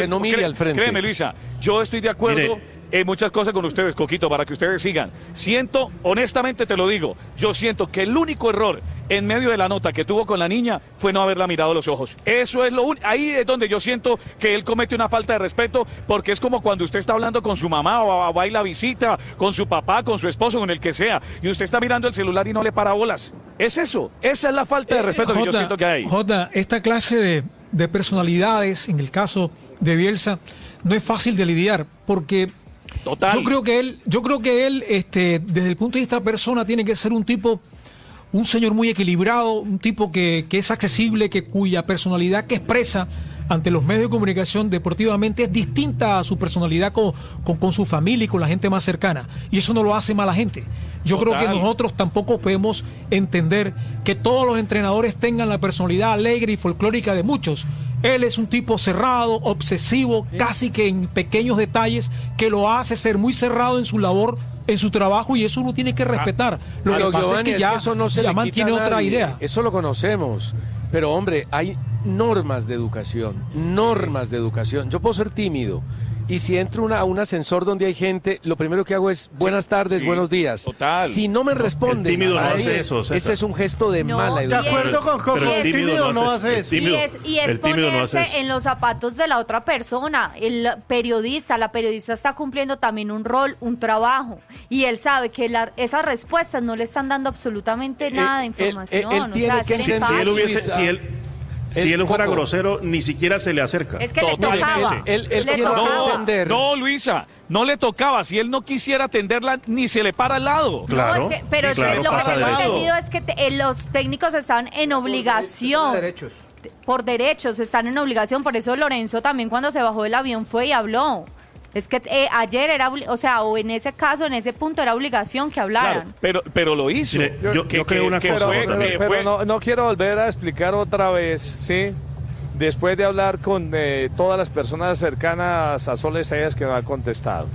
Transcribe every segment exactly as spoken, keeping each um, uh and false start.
que no mire al frente. Créeme, Luisa, yo estoy de acuerdo Mire. en muchas cosas con ustedes, Coquito, para que ustedes sigan. Siento, honestamente te lo digo, yo siento que el único error en medio de la nota que tuvo con la niña fue no haberla mirado a los ojos. Eso es lo único. Ahí es donde yo siento que él comete una falta de respeto, porque es como cuando usted está hablando con su mamá o va a la visita, con su papá, con su esposo, con el que sea, y usted está mirando el celular y no le para bolas. Es eso, esa es la falta de respeto eh, Jota, que yo siento que hay. Jota, esta clase de, de personalidades, en el caso de Bielsa, no es fácil de lidiar, porque Total. yo creo que él, yo creo que él, este, desde el punto de vista persona, tiene que ser un tipo, un señor muy equilibrado, un tipo que, que es accesible, que cuya personalidad que expresa ante los medios de comunicación deportivamente es distinta a su personalidad con, con, con su familia y con la gente más cercana. Y eso no lo hace mala gente. Yo Total. creo que nosotros tampoco podemos entender que todos los entrenadores tengan la personalidad alegre y folclórica de muchos. Él es un tipo cerrado, obsesivo, sí. casi que en pequeños detalles, que lo hace ser muy cerrado en su labor, en su trabajo, y eso uno tiene que respetar. Lo Pero que pasa Giovanni, es que ya, es que eso no se ya le mantiene quita a otra nadie. idea. Eso lo conocemos. Pero hombre, hay normas de educación, normas de educación. Yo puedo ser tímido, y si entro una, a un ascensor donde hay gente, lo primero que hago es buenas tardes, sí, buenos días. Total. Si no me responden, el tímido no ahí, hace eso, César. ese es un gesto de no, mala educación. De acuerdo con Coco, el tímido no hace eso. Y es, y es el tímido no hace ponerse eso. en los zapatos de la otra persona. El periodista, la periodista está cumpliendo también un rol, un trabajo, y él sabe que la, esas respuestas no le están dando absolutamente nada de información. Él, él, él tiene o sea, que si, si él hubiese, si él Si él, él fuera Coco. grosero, ni siquiera se le acerca. Es que le tocaba. Él, él, él le tocaba. No, no, Luisa, no le tocaba. Si él no quisiera atenderla, ni se le para al lado. Claro. No, es que, pero claro, lo que tengo derecho. entendido es que te, eh, los técnicos están en obligación. Por derechos. Por derechos, están en obligación. Por eso Lorenzo también cuando se bajó del avión fue y habló. Es que eh, ayer era, o sea, o en ese caso, en ese punto era obligación que hablaran. Claro, pero, pero lo hizo. Mire, yo, yo que, creo que, una que cosa. Fue, Pero, que pero fue... no, no quiero volver a explicar otra vez, ¿sí? Después de hablar con eh, todas las personas cercanas a Sol Estrellas que me han contestado.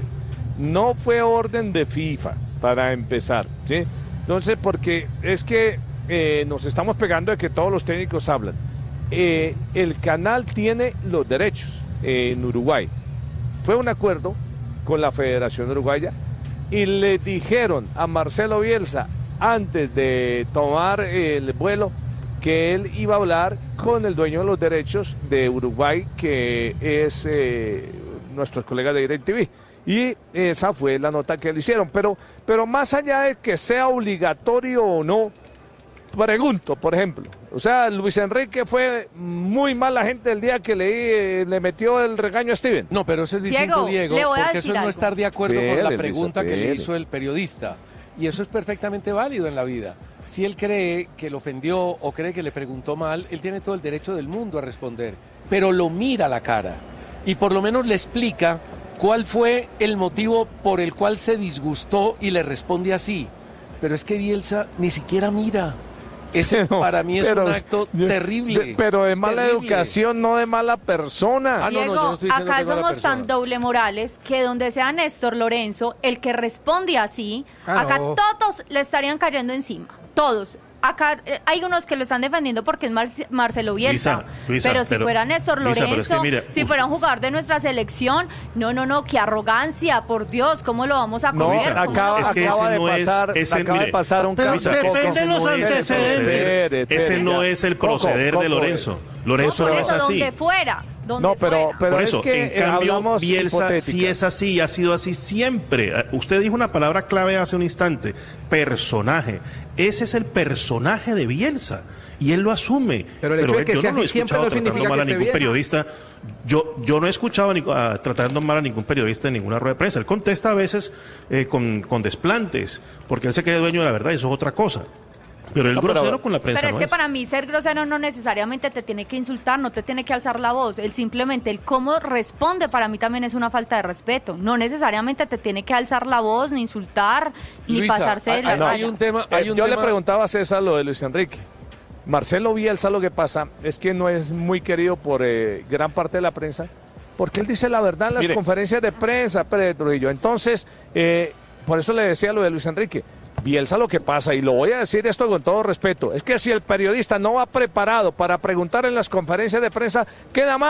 No fue orden de FIFA, para empezar, ¿sí? Entonces, porque es que eh, nos estamos pegando de que todos los técnicos hablan. Eh, el canal tiene los derechos eh, en Uruguay. Fue un acuerdo con la Federación Uruguaya y le dijeron a Marcelo Bielsa antes de tomar el vuelo que él iba a hablar con el dueño de los derechos de Uruguay, que es eh, nuestros colegas de DirecTV. Y esa fue la nota que le hicieron. Pero, pero más allá de que sea obligatorio o no, pregunto, por ejemplo, o sea, Luis Enrique fue muy mala gente el día que le, le metió el regaño a Steven. No, pero eso es distinto, Diego, Diego, porque decir eso es no algo. estar de acuerdo Pele, con la Luisa, pregunta que le pele. hizo el periodista. Y eso es perfectamente válido en la vida. Si él cree que lo ofendió o cree que le preguntó mal, él tiene todo el derecho del mundo a responder. Pero lo mira a la cara y por lo menos le explica cuál fue el motivo por el cual se disgustó y le responde así. Pero es que Bielsa ni siquiera mira. Ese No, para mí es pero- un acto de- terrible. de- pero de mala terrible. educación, no de mala persona. Ah, no, no, Diego, yo no estoy diciendo acá que mala somos tan persona. doble morales que donde sea Néstor Lorenzo, el que responde así, Ah, acá no. todos le estarían cayendo encima. Todos. Acá eh, hay unos que lo están defendiendo porque es Mar- Marcelo Bielsa. Luisa, Luisa, pero si pero- fuera Néstor Luisa, Lorenzo, pero es que mira, si uf. fuera un jugador de nuestra selección, no, no, no, qué arrogancia, por Dios, ¿cómo lo vamos a No, comer? Luisa, ¿Cómo acaba, lo- es que acaba ese de no es- pasar, ese- acaba mire, de pasar un pero caso. depende Coco, de los no es el antecedentes. proceder, Ese espere, no ya. es el Coco, proceder Coco, de Lorenzo. No, Lorenzo por no es eso, así. donde fuera, donde No, pero, fuera. pero Por es eso, que en eh, cambio, hablamos Bielsa sí hipotética. es así y ha sido así siempre. Eh, Usted dijo una palabra clave hace un instante, personaje. Ese es el personaje de Bielsa y él lo asume. Pero el hecho de él- que yo sea no lo he así siempre escuchado no tratando significa mal a que esté ningún bien. periodista. Yo, yo no he escuchado ni, a, tratando mal a ningún periodista en ninguna rueda de prensa. Él contesta a veces eh, con, con desplantes, porque él se cree dueño de la verdad y eso es otra cosa. Pero el No, pero- grosero con la prensa Pero es no que es. para mí ser grosero no necesariamente te tiene que insultar, no te tiene que alzar la voz. Él simplemente, el cómo responde para mí también es una falta de respeto. No necesariamente te tiene que alzar la voz, ni insultar, ni Luisa, pasarse de hay, la hay raya. un tema, hay Eh, un yo tema- le preguntaba a César lo de Luis Enrique. Marcelo Bielsa, lo que pasa es que no es muy querido por eh, gran parte de la prensa, porque él dice la verdad en las Mire. conferencias de prensa, Pedro Trujillo. Entonces, eh, por eso le decía lo de Luis Enrique. Bielsa, lo que pasa, y lo voy a decir esto con todo respeto, es que si el periodista no va preparado para preguntar en las conferencias de prensa, queda mal.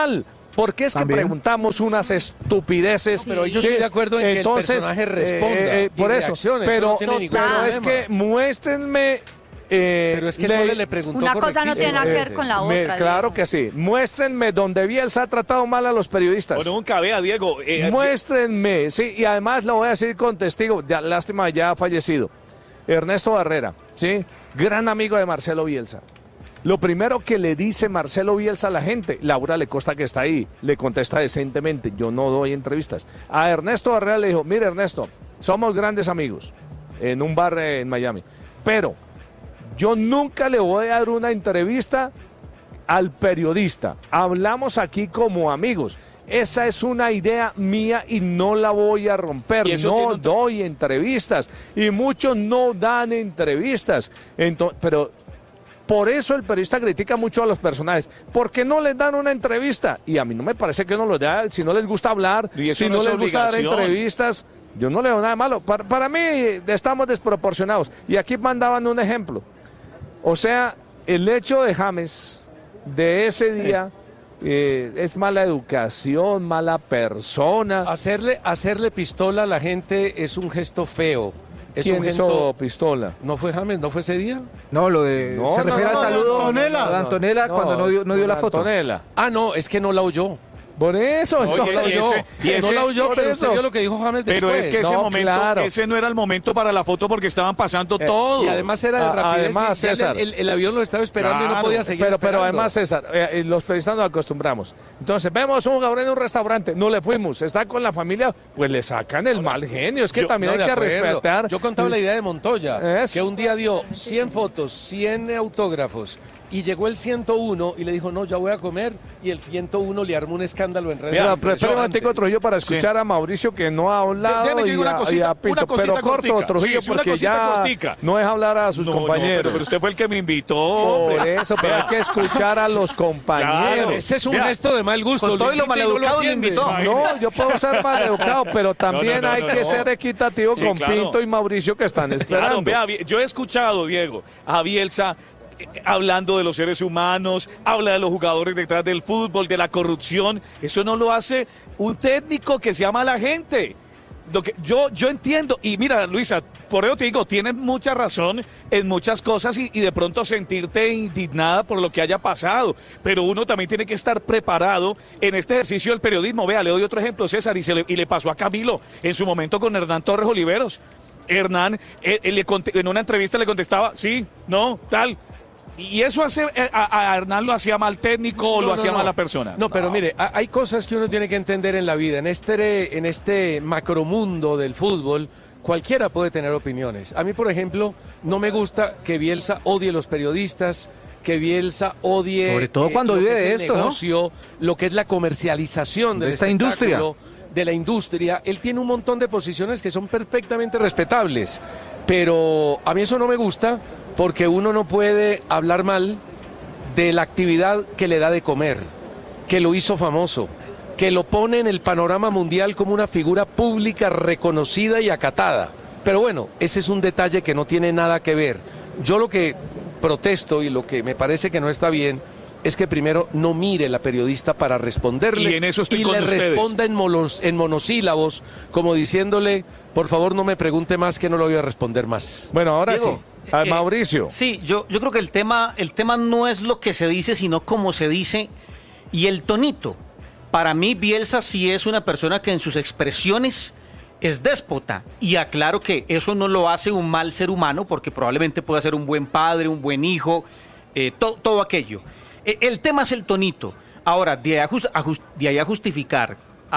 ¿Por qué es También. que preguntamos unas estupideces? Pero yo estoy de acuerdo en Entonces, que el personaje responda. eh, eh, y por eso, reaccione, pero, no tiene ningún pero es problema. que muéstrenme... eh, Pero es que le- Sole le preguntó Una cosa no tiene nada que ver correctísimamente. con la me- otra. claro Diego. que sí. Muéstrenme donde Bielsa ha tratado mal a los periodistas. O nunca vea, Diego. eh, Muéstrenme, sí, y además lo voy a decir con testigo, ya, lástima, ya ha fallecido. Ernesto Barrera, sí, gran amigo de Marcelo Bielsa. Lo primero que le dice Marcelo Bielsa a la gente, Laura le Costa que está ahí, le contesta decentemente, yo no doy entrevistas. A Ernesto Barrera le dijo, mire Ernesto, somos grandes amigos en un bar en Miami, pero yo nunca le voy a dar una entrevista al periodista. Hablamos aquí como amigos. Esa es una idea mía y no la voy a romper. Y eso No tiene un- doy entrevistas. Y muchos no dan entrevistas. Ento- pero por eso el periodista critica mucho a los personajes. Porque no les dan una entrevista. Y a mí no me parece que no lo da. Si no les gusta hablar, Y eso si no no, es les gusta dar obligación. entrevistas, yo no le veo nada de malo. Para, para mí estamos desproporcionados. Y aquí mandaban un ejemplo. O sea, el hecho de James de ese día eh, es mala educación, mala persona. Hacerle, hacerle pistola a la gente es un gesto feo. Es ¿Quién un hizo gesto... pistola? ¿No fue James? ¿No fue ese día? No, lo de. No, se no, refiere no, al no, saludo no, Antonella. de Antonella cuando no dio, no dio la foto. Antonella. Ah, no, es que no la oyó. Por eso, Oye, no la y oyó. ese- y ese- no la oyó, por pero eso. usted vio lo que dijo James después. Pero es que ese No, momento, claro. ese no era el momento para la foto porque estaban pasando Eh, todo. Y además era de A- rapidez. además, y ya César. el, el- el avión lo estaba esperando y no Claro, podía seguir Pero, pero esperando. además, César, eh, eh, los periodistas nos acostumbramos. Entonces, vemos un jugador en un restaurante, no le fuimos, está con la familia, pues le sacan el mal genio. Es que Yo- también no, hay de que acuerdo. respetar. Yo contaba la idea de Montoya, Eso. que un día dio cien fotos, cien autógrafos, y llegó el ciento uno y le dijo, no, ya voy a comer, y el ciento uno le armó un escándalo en redes. Mira, pero espera un impresionante. momentico, Trujillo, para escuchar a Mauricio, que no ha hablado. Déjeme que y diga una a- cosita, y a Pito, una cosita pero corto, cortica. Trujillo, Sí, sí, una porque cosita ya cortica. no es hablar a sus No, no, compañeros. pero, pero usted fue el que me invitó. Por hombre. eso, pero hay que escuchar a los compañeros. Claro. Ese es un Vea, gesto de mal gusto. con todo y lo invita no maleducado le atiende. invitó. No, yo puedo ser maleducado, pero también No, no, no, hay no, que no. ser equitativo Sí, con claro. Pinto y Mauricio que están Claro, esperando. vea, vi- yo he escuchado, Diego, a Bielsa eh, hablando de los seres humanos, habla de los jugadores detrás del fútbol, de la corrupción. Eso no lo hace un técnico que se ama a la gente. Lo que, yo, yo entiendo, y mira, Luisa, por eso te digo, tienes mucha razón en muchas cosas y, y de pronto sentirte indignada por lo que haya pasado, pero uno también tiene que estar preparado en este ejercicio del periodismo. Vea, le doy otro ejemplo, César, y, se le, y le pasó a Camilo en su momento con Hernán Torres Oliveros. Hernán, él- él le conte- en una entrevista le contestaba, sí, no, tal. Y eso hace, eh, a, a Hernán lo hacía mal técnico o No, lo no, hacía no. mala persona. No, pero mire, ha- hay cosas que uno tiene que entender en la vida. En este, en este macromundo del fútbol, cualquiera puede tener opiniones. A mí, por ejemplo, no me gusta que Bielsa odie los periodistas, que Bielsa odie Sobre todo cuando lo que vive es de el esto, ¿no? negocio, lo que es la comercialización De del esta industria. espectáculo, de la industria. Él tiene un montón de posiciones que son perfectamente respetables, pero a mí eso no me gusta porque uno no puede hablar mal de la actividad que le da de comer, que lo hizo famoso, que lo pone en el panorama mundial como una figura pública reconocida y acatada. Pero bueno, ese es un detalle que no tiene nada que ver. Yo lo que protesto y lo que me parece que no está bien es que primero no mire la periodista para responderle Y en eso estoy y con le ustedes. responda en, monos- en monosílabos, como diciéndole, por favor no me pregunte más que no lo voy a responder más. Bueno, ahora Diego, sí. A eh, Mauricio. Sí, yo, yo creo que el tema, el tema no es lo que se dice, sino cómo se dice y el tonito. Para mí, Bielsa sí es una persona que en sus expresiones es déspota. Y aclaro que eso no lo hace un mal ser humano, porque probablemente pueda ser un buen padre, un buen hijo, eh, to- todo aquello. Eh, el tema es el tonito. Ahora, de ahí a, jus- a jus- de ahí a justificar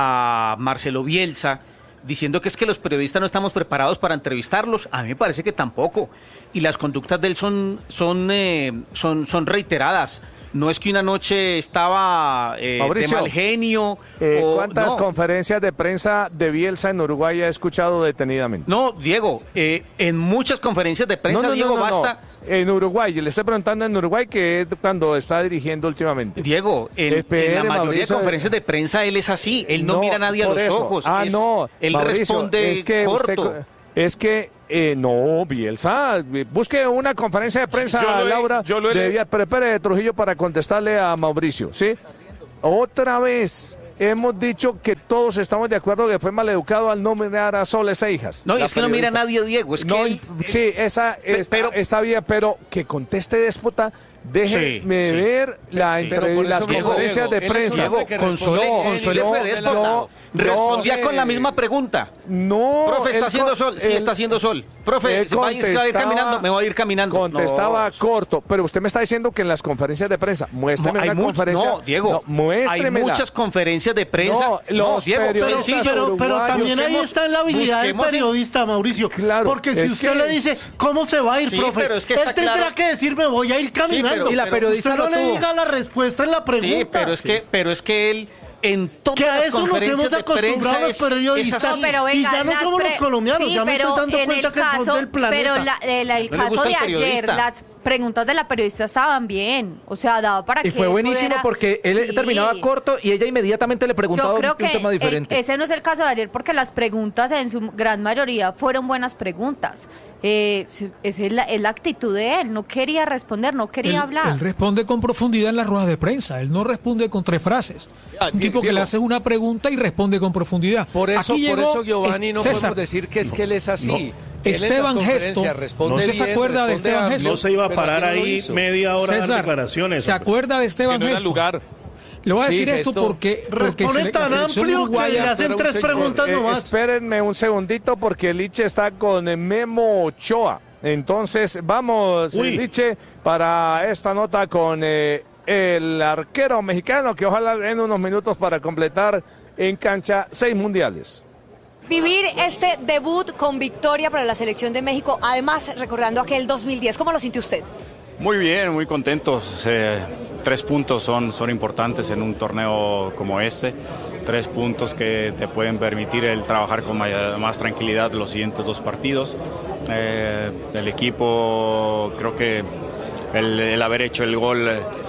a Marcelo Bielsa diciendo que es que los periodistas no estamos preparados para entrevistarlos, a mí me parece que tampoco. Y las conductas de él son, son, eh, son, son reiteradas. No es que una noche estaba eh, de Mauricio, mal genio. Eh, o- ¿Cuántas no. conferencias de prensa de Bielsa en Uruguay ha escuchado detenidamente? No, Diego, eh, en muchas conferencias de prensa, No, no, no, Diego, no, no. basta. En Uruguay, le estoy preguntando en Uruguay, que es cuando está dirigiendo últimamente. Diego, en, Espere, en la mayoría Mauricio. de conferencias de prensa él es así, él no, mira a nadie a por los eso. ojos. Ah, es- no. Él Mauricio, responde es que usted corto. co- es que, eh, no, Bielsa, eh, busque una conferencia de prensa, Yo lo he- Laura, yo lo he de leído. Vía- pero espere, Trujillo, para contestarle a Mauricio, ¿sí? otra vez hemos dicho que todos estamos de acuerdo que fue maleducado al no mirar a Sol Seijas. No, y es que no mira a nadie, Diego. Es que no, él, sí, esa está, pero, está bien, pero que conteste déspota. Déjeme sí, ver sí, la sí. entre las Diego, conferencias Diego, de prensa. Diego, Consuele, no, Consuele no, fue déspota. no, Respondía no, con la misma pregunta. No. Profe, ¿está haciendo con, sol? Sí, él, está haciendo sol. Profe, ¿se va a ir caminando? Me voy a ir caminando. Contestaba no. corto, pero usted me está diciendo que en las conferencias de prensa, muéstreme no, la much, conferencia. No, Diego, no, hay muchas conferencias de prensa. No, no Diego, pero, sencillo. Pero, pero también ahí está la habilidad del periodista, Mauricio. Claro. Porque si usted que... le dice, ¿cómo se va a ir, sí, profe? Pero es que él está tendrá claro. que decir, me voy a ir caminando. Sí, pero, y la periodista usted no lo le tuvo. diga la respuesta en la pregunta. Sí, pero es que, pero es que él en todas que a las eso nos conferencias hemos de acostumbrado prensa los es, periodistas. es así. No, pero venga, y ya no las somos pre... los colombianos, sí, ya me pero estoy dando en cuenta el que caso, son del planeta. Pero la, el, el no caso de ayer, periodista. las preguntas de la periodista estaban bien. O sea, daba para y que Y fue buenísimo pudiera... porque él sí. terminaba corto y ella inmediatamente le preguntaba Yo creo un, que un tema diferente. El, ese no es el caso de ayer porque las preguntas en su gran mayoría fueron buenas preguntas. Eh, esa es la, es la actitud de él, no quería responder, no quería él, hablar. Él responde con profundidad en las ruedas de prensa, él no responde con tres frases. Ah, un tipo Diego. que le hace una pregunta y responde con profundidad. Por eso, Aquí por llegó, eso Giovanni, no eh, César, podemos decir que es que él es así. no. Él Esteban en las Gesto, conferencias responde no se bien, acuerda de responde Esteban amplio, Gesto. No se iba a pero parar aquí no lo ahí hizo. media hora de César, declaraciones. ¿se hombre. acuerda de Esteban Que no era el Gesto? lugar. Le voy a Sí, decir esto Gesto. porque, porque Responde se le- tan la selección amplio que uruguaya- le era hacen un tres señor. preguntas Eh, nomás. espérenme un segundito porque Liche está con Memo Ochoa. Entonces vamos, Uy. Liche, para esta nota con eh, el arquero mexicano que ojalá en unos minutos para completar en cancha seis mundiales. Vivir este debut con victoria para la selección de México, además recordando aquel dos mil diez, ¿cómo lo sintió usted? Muy bien, muy contentos. Eh, tres puntos son, son importantes en un torneo como este. Tres puntos que te pueden permitir el trabajar con may- más tranquilidad los siguientes dos partidos. Eh, el equipo, creo que el, el haber hecho el gol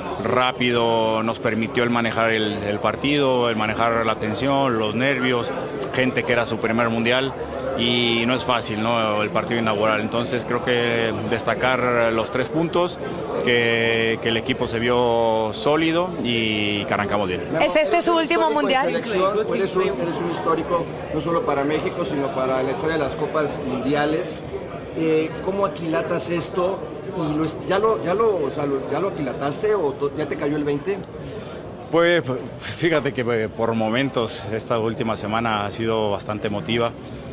rápido nos permitió el manejar el, el partido, el manejar la tensión, los nervios, gente que era su primer mundial. Y no es fácil, ¿no? El partido inaugural. Entonces creo que destacar los tres puntos, que, que el equipo se vio sólido y que arrancamos bien. ¿Es este su último mundial? Selección, eres, un, eres un histórico no solo para México, sino para la historia de las copas mundiales. Eh, ¿Cómo aquilatas esto? ¿Y lo, ya, lo, ya, lo, o sea, lo, ya lo aquilataste o to, ya te cayó el veinte? Pues fíjate que por momentos esta última semana ha sido bastante emotiva.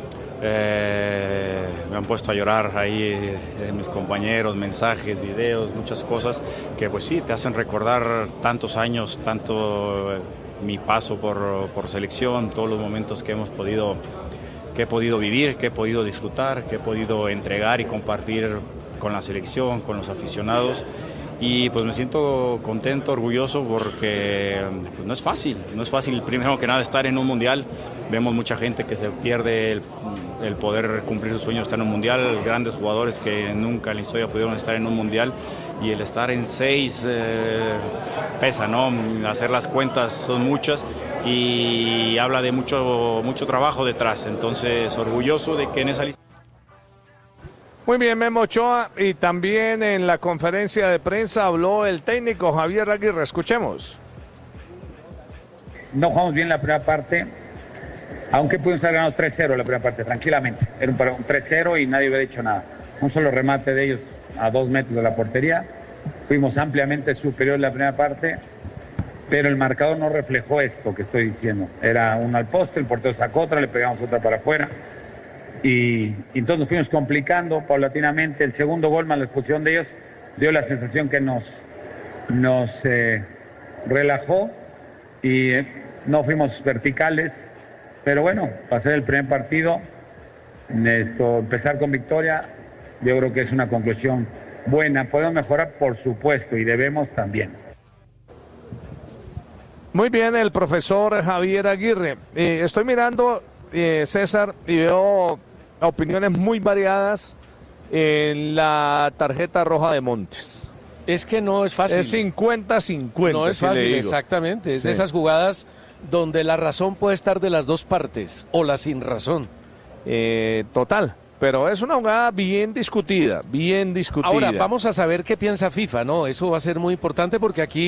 Eh, me han puesto a llorar ahí eh, mis compañeros, mensajes, videos, muchas cosas que pues sí, te hacen recordar tantos años, tanto eh, mi paso por, por selección, todos los momentos que hemos podido, que he podido vivir, que he podido disfrutar, que he podido entregar y compartir con la selección, con los aficionados. Y pues me siento contento, orgulloso porque pues, no es fácil, no es fácil primero que nada estar en un mundial. Vemos mucha gente que se pierde el, el poder cumplir sus sueños, estar en un mundial, grandes jugadores que nunca en la historia pudieron estar en un mundial y el estar en seis eh, pesa, ¿no? Hacer las cuentas son muchas y habla de mucho, mucho trabajo detrás, entonces orgulloso de que en esa lista... Muy bien, Memo Ochoa, y también en la conferencia de prensa habló el técnico Javier Aguirre. Escuchemos. No jugamos bien la primera parte, aunque pudimos haber ganado tres cero la primera parte, tranquilamente. Era un, un tres cero y nadie hubiera dicho nada. Un solo remate de ellos a dos metros de la portería. Fuimos ampliamente superior en la primera parte, pero el marcador no reflejó esto que estoy diciendo. Era uno al poste, el portero sacó otra, le pegamos otra para afuera. Y, y entonces nos fuimos complicando paulatinamente. El segundo gol más la expulsión de ellos dio la sensación que nos, nos eh, relajó y eh, no fuimos verticales. Pero bueno, pasar el primer partido, esto, empezar con victoria, yo creo que es una conclusión buena. Podemos mejorar, por supuesto, y debemos también. Muy bien, el profesor Javier Aguirre. Eh, estoy mirando, eh, César, y veo opiniones muy variadas en la tarjeta roja de Montes. Es que no es fácil. Es cincuenta cincuenta. No es si fácil, le digo. exactamente. Es Sí. de esas jugadas donde la razón puede estar de las dos partes o la sin razón. Eh, total. Pero es una jugada bien discutida, bien discutida. Ahora, vamos a saber qué piensa FIFA, ¿no? Eso va a ser muy importante porque aquí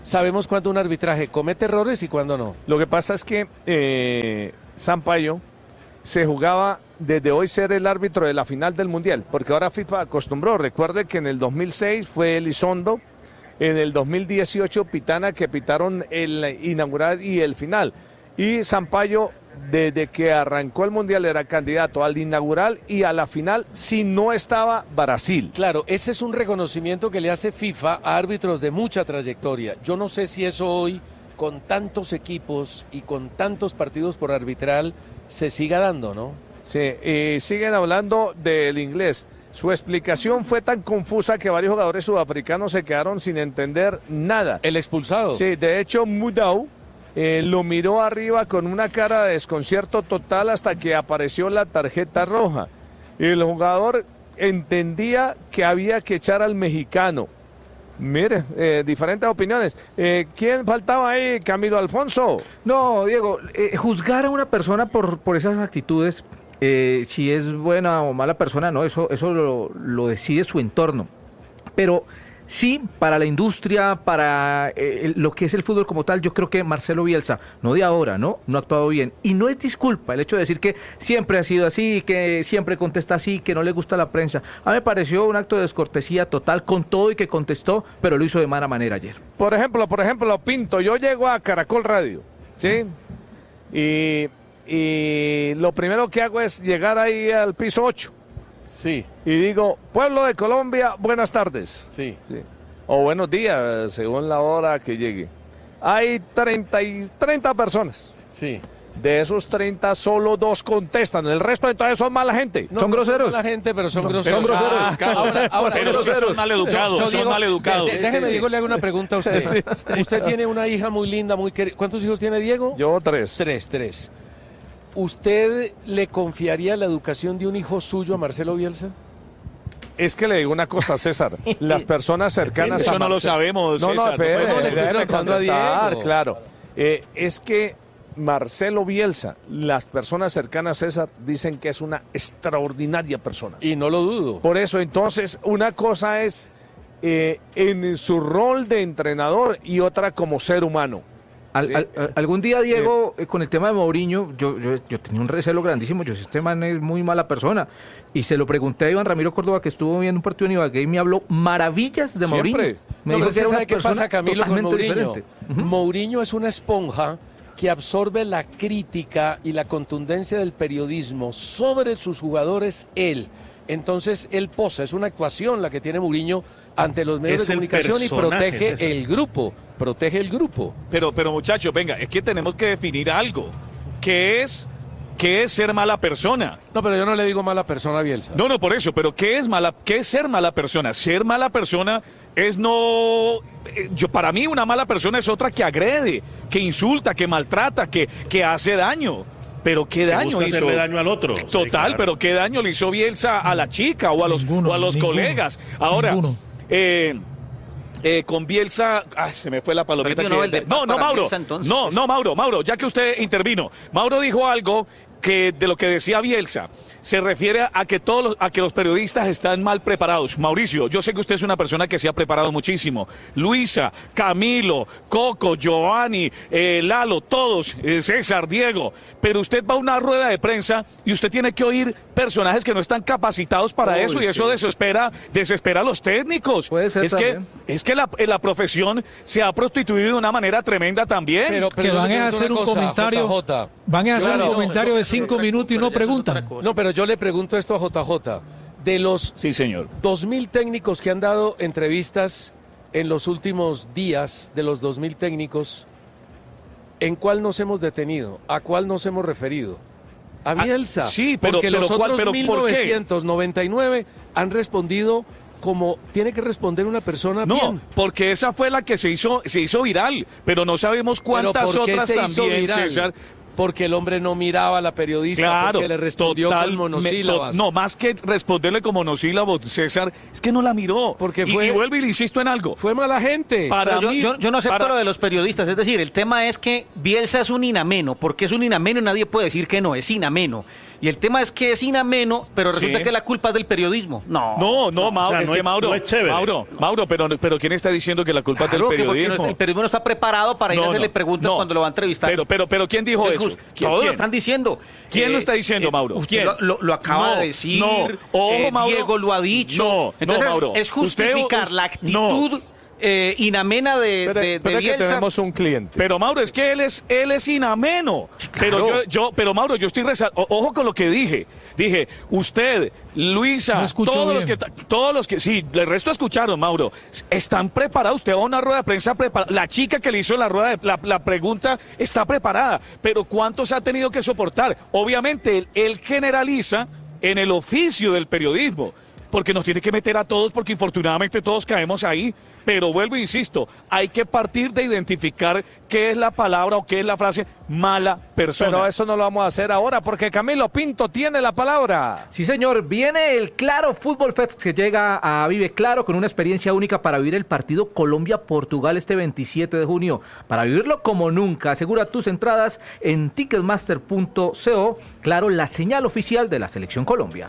sabemos cuándo un arbitraje comete errores y cuándo no. Lo que pasa es que eh, Sampaio se jugaba desde hoy ser el árbitro de la final del Mundial, porque ahora FIFA acostumbró. Recuerde que en el dos mil seis fue Elizondo, en el dos mil dieciocho Pitana, que pitaron el inaugural y el final. Y Sampaio, desde que arrancó el Mundial, era candidato al inaugural y a la final si no estaba Brasil. Claro, ese es un reconocimiento que le hace FIFA a árbitros de mucha trayectoria. Yo no sé si eso hoy, con tantos equipos y con tantos partidos por arbitral, se siga dando, ¿no? Sí, y siguen hablando del inglés. Su explicación fue tan confusa que varios jugadores sudafricanos se quedaron sin entender nada. ¿El expulsado? Sí, de hecho Mudau eh, lo miró arriba con una cara de desconcierto total hasta que apareció la tarjeta roja. Y el jugador entendía que había que echar al mexicano. Mire, eh, diferentes opiniones. Eh, ¿Quién faltaba ahí? Camilo Alfonso. No, Diego, eh, juzgar a una persona por, por esas actitudes, eh, si es buena o mala persona, no, eso, eso lo, lo decide su entorno. Pero sí, para la industria, para eh, lo que es el fútbol como tal, yo creo que Marcelo Bielsa, no de ahora, ¿no? No ha actuado bien. Y no es disculpa el hecho de decir que siempre ha sido así, que siempre contesta así, que no le gusta la prensa. A mí me pareció un acto de descortesía total con todo y que contestó, pero lo hizo de mala manera ayer. Por ejemplo, por ejemplo, Pinto, yo llego a Caracol Radio, ¿sí? Y, y lo primero que hago es llegar ahí al piso ocho. Sí. Y digo, pueblo de Colombia, buenas tardes. Sí. sí. O buenos días, según la hora que llegue. Hay treinta, y, treinta personas. Sí. De esos treinta, solo dos contestan. El resto de todos son mala gente. No, son no groseros. Son mala gente, pero son no, groseros. Son groseros. Ah, ahora, ahora, pero groseros. son mal educados, Yo- yo son digo- mal educados. de- de- Déjeme, Sí, Diego, sí. le hago una pregunta a usted. Sí, sí. Usted tiene una hija muy linda, muy querida. ¿Cuántos hijos tiene Diego? Yo tres. Tres, tres. ¿Usted le confiaría la educación de un hijo suyo a Marcelo Bielsa? Es que le digo una cosa, César. Las personas cercanas Eso a no lo Marcelo- sabemos, No, no, César. espere, No, le estoy déjeme preguntando a contestar, Diego. claro. Eh, es que Marcelo Bielsa, las personas cercanas a César dicen que es una extraordinaria persona. Y no lo dudo. Por eso, entonces, una cosa es eh, en su rol de entrenador y otra como ser humano. Al- Sí. al- al- algún día, Diego, eh, con el tema de Mourinho, yo, yo, yo tenía un recelo grandísimo. Yo, este man es muy mala persona. Y se lo pregunté a Iván Ramiro Córdoba, que estuvo viendo un partido en Ibagué, y me habló maravillas de Mourinho. Siempre. Me No, dijo pero que era ¿sabe una qué persona pasa, Camilo, con totalmente Mourinho? diferente. Mourinho es una esponja que absorbe la crítica y la contundencia del periodismo sobre sus jugadores él. Entonces él posa, es una actuación la que tiene Mourinho ante los medios Es de el comunicación y personaje, protege César. el grupo, protege el grupo. Pero, pero muchachos, venga, es que tenemos que definir algo. ¿Qué es, qué es ser mala persona? No, pero yo no le digo mala persona a Bielsa. No, no, por eso, pero ¿qué es mala, qué es ser mala persona? Ser mala persona es no... eh, Yo, para mí una mala persona es otra que agrede, que insulta, que maltrata, que, que hace daño. Pero qué Que daño busca hizo. hacerle daño al otro. Sí, Total, claro. pero qué daño le hizo Bielsa a la chica o a los, Ninguno, o a los ninguno, colegas. Ahora, ninguno. eh, eh, con Bielsa, ah, se me fue la palomita. Premio que- Nobel de de- Paz no, no, para Mauro. Bielsa, entonces. No, no, Mauro, Mauro, ya que usted intervino. Mauro dijo algo que de lo que decía Bielsa se refiere a que todos los, a que los periodistas están mal preparados. Mauricio, yo sé que usted es una persona que se ha preparado muchísimo. Luisa, Camilo, Coco, Giovanni, eh, Lalo, todos, eh, César, Diego. Pero usted va a una rueda de prensa y usted tiene que oír personajes que no están capacitados para Uy, eso y eso sí. desespera, desespera a los técnicos. Puede ser es que también. es que la, en la profesión se ha prostituido de una manera tremenda también. Pero, pero Que yo le van a pregunto hacer una un cosa, comentario, J J. van a hacer Claro, un no, comentario yo- de cinco minutos y no preguntan. No, pero yo le pregunto esto a J J. De los Sí, señor. dos mil técnicos que han dado entrevistas en los últimos días, de los dos mil técnicos, ¿en cuál nos hemos detenido? ¿A cuál nos hemos referido? A Bielsa. Ah, sí, pero- porque pero los ¿cuál? otros Pero ¿por qué? mil novecientos noventa y nueve han respondido como tiene que responder una persona No, bien. porque esa fue la que se hizo, se hizo viral, pero no sabemos cuántas ¿por qué otras se hizo también, viral? César. porque el hombre no miraba a la periodista, Claro, porque le respondió total, con monosílabas. me- no, más que responderle con monosílabos, César, es que no la miró. Porque Y- fue- y, vuelvo y le insisto en algo. Fue mala gente. Para Pero mí, yo, yo, yo no acepto para- lo de los periodistas, es decir, el tema es que Bielsa es un inameno, porque es un inameno y nadie puede decir que no, es inameno. Y el tema es que es inameno, pero resulta Sí. que la culpa es del periodismo. No. No, no, Mauro, o sea, es no que es- Mauro, no es chévere. Mauro, Mauro, pero, pero ¿quién está diciendo que la culpa Claro, es que del porque no periodismo? está- el periodismo no está preparado para ir No, a hacerle no, preguntas no. cuando lo va a entrevistar. Pero, pero, pero ¿quién dijo Es eso? justo. ¿Quién? Todos lo quién? están diciendo. ¿Quién lo está diciendo, Mauro? Usted ¿Quién? Lo, lo- lo acaba No, de decir. no. Ojo, eh, Mauro. Diego lo ha dicho. No, Entonces, no, Mauro. es justificar Usted- la actitud eh, inamena de, Pero, de, de pero es que Bielsa. tenemos un cliente. Pero Mauro, es que él es, él es inameno. Pero claro. yo, yo, pero Mauro, yo estoy reza- o- ojo con lo que dije. Dije, usted, Luisa, No escuchó todos los que, bien. todos los que, sí, el resto escucharon, Mauro. Están preparados. Usted va a una rueda de prensa preparada. La chica que le hizo la rueda, de, la, la pregunta está preparada. Pero ¿cuántos ha tenido que soportar? Obviamente, él, él generaliza en el oficio del periodismo. Porque nos tiene que meter a todos, porque infortunadamente todos caemos ahí. Pero vuelvo e insisto, hay que partir de identificar qué es la palabra o qué es la frase mala persona. Pero eso no lo vamos a hacer ahora porque Camilo Pinto tiene la palabra. Sí, señor. Viene el Claro Fútbol Fest que llega a Vive Claro con una experiencia única para vivir el partido Colombia-Portugal este veintisiete de junio. Para vivirlo como nunca, asegura tus entradas en ticketmaster punto co. Claro, la señal oficial de la Selección Colombia.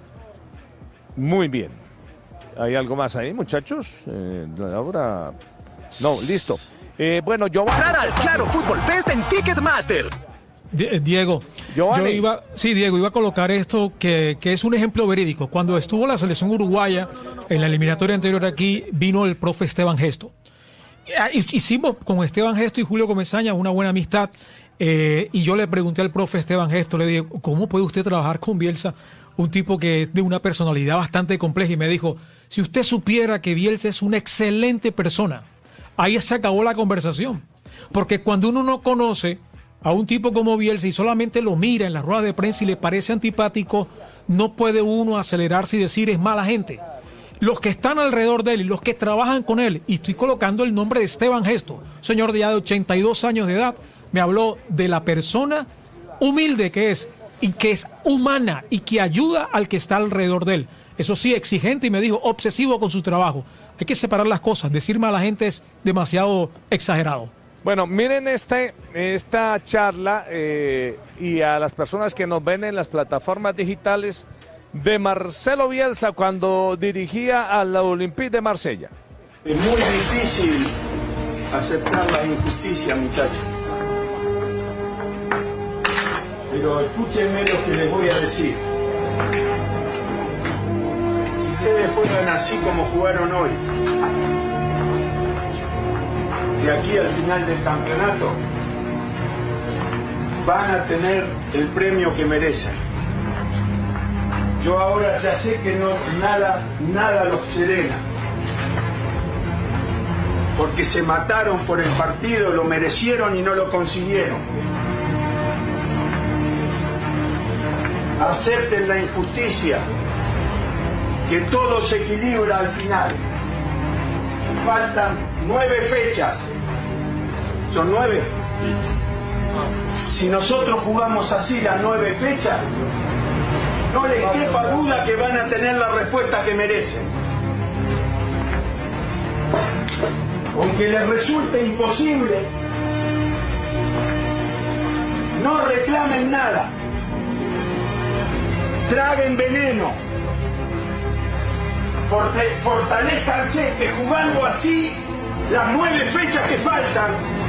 Muy bien. ¿Hay algo más ahí, muchachos? Eh, ahora... No, listo. Eh, bueno, yo... Entrar al Claro Fútbol Fest en Ticketmaster. Die- Diego, Giovanni. yo iba, sí, Diego, iba a colocar esto que, que es un ejemplo verídico. Cuando estuvo la selección uruguaya en la eliminatoria anterior aquí, vino el profe Esteban Gesto. Hicimos con Esteban Gesto y Julio Comesaña una buena amistad, eh, y yo le pregunté al profe Esteban Gesto, le dije, ¿cómo puede usted trabajar con Bielsa? Un tipo que es de una personalidad bastante compleja, y me dijo, si usted supiera que Bielsa es una excelente persona, ahí se acabó la conversación. Porque cuando uno no conoce a un tipo como Bielsa y solamente lo mira en la rueda de prensa y le parece antipático, no puede uno acelerarse y decir es mala gente. Los que están alrededor de él y los que trabajan con él, y estoy colocando el nombre de Esteban Gesto, señor de ya de ochenta y dos años de edad, me habló de la persona humilde que es y que es humana y que ayuda al que está alrededor de él. Eso sí, exigente, y me dijo obsesivo con su trabajo. Hay que separar las cosas, decir mala gente es demasiado exagerado. Bueno, miren este, esta charla eh, y a las personas que nos ven en las plataformas digitales de Marcelo Bielsa cuando dirigía a la Olympique de Marsella. Es muy difícil aceptar la injusticia, muchachos. Pero escúchenme lo que les voy a decir. Si ustedes juegan así como jugaron hoy, de aquí al final del campeonato, van a tener el premio que merecen. Yo ahora ya sé que no, nada, nada los serena. Porque se mataron por el partido, lo merecieron y no lo consiguieron. Acepten la injusticia, que todo se equilibra al final. Faltan nueve fechas. ¿Son nueve? Si nosotros jugamos así las nueve fechas, no les quepa duda que van a tener la respuesta que merecen. Aunque les resulte imposible, no reclamen nada. Traguen veneno. Forte- Fortalezcanse que jugando así las nueve fechas que faltan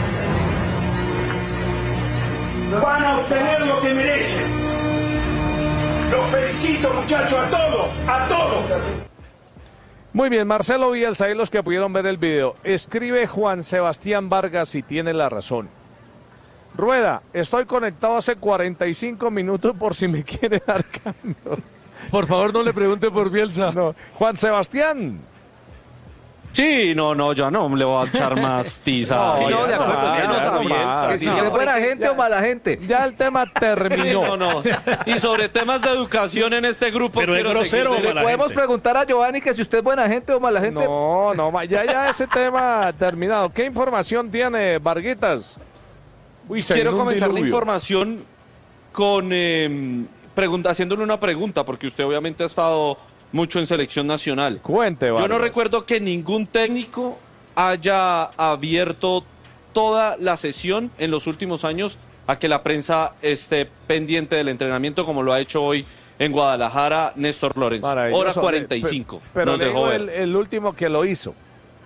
van a obtener lo que merecen. Los felicito, muchachos, a todos, a todos. Muy bien, Marcelo Bielsa, ahí los que pudieron ver el video. Escribe Juan Sebastián Vargas y tiene la razón. Rueda, estoy conectado hace cuarenta y cinco minutos por si me quiere dar cambio. Por favor, no le pregunte por Bielsa. No. Juan Sebastián. Sí, no, no, yo no le voy a echar más tiza. No, Sí, no, de eso, acuerdo, menos ya, a no Bielsa, más. Que sí, si ya. es buena gente o mala gente. Ya el tema terminó. Sí, no, no. Y sobre temas de educación en este grupo. Pero es quiero grosero seguir- o Le podemos preguntar a Giovanni que si usted es buena gente o mala gente. No, no, ma- ya, ya ese tema terminado. ¿Qué información tiene, Varguitas? Uy, se quiero vino un comenzar la diluvio. información con eh, pregunta, haciéndole una pregunta, porque usted obviamente ha estado mucho en selección nacional. Cuente, Yo no Vargas. recuerdo que ningún técnico haya abierto toda la sesión en los últimos años a que la prensa esté pendiente del entrenamiento, como lo ha hecho hoy en Guadalajara Néstor Lorenzo. Maravilloso. Hora cuarenta y cinco. Pe- Pero nos le dejó digo ver. el, el último que lo hizo.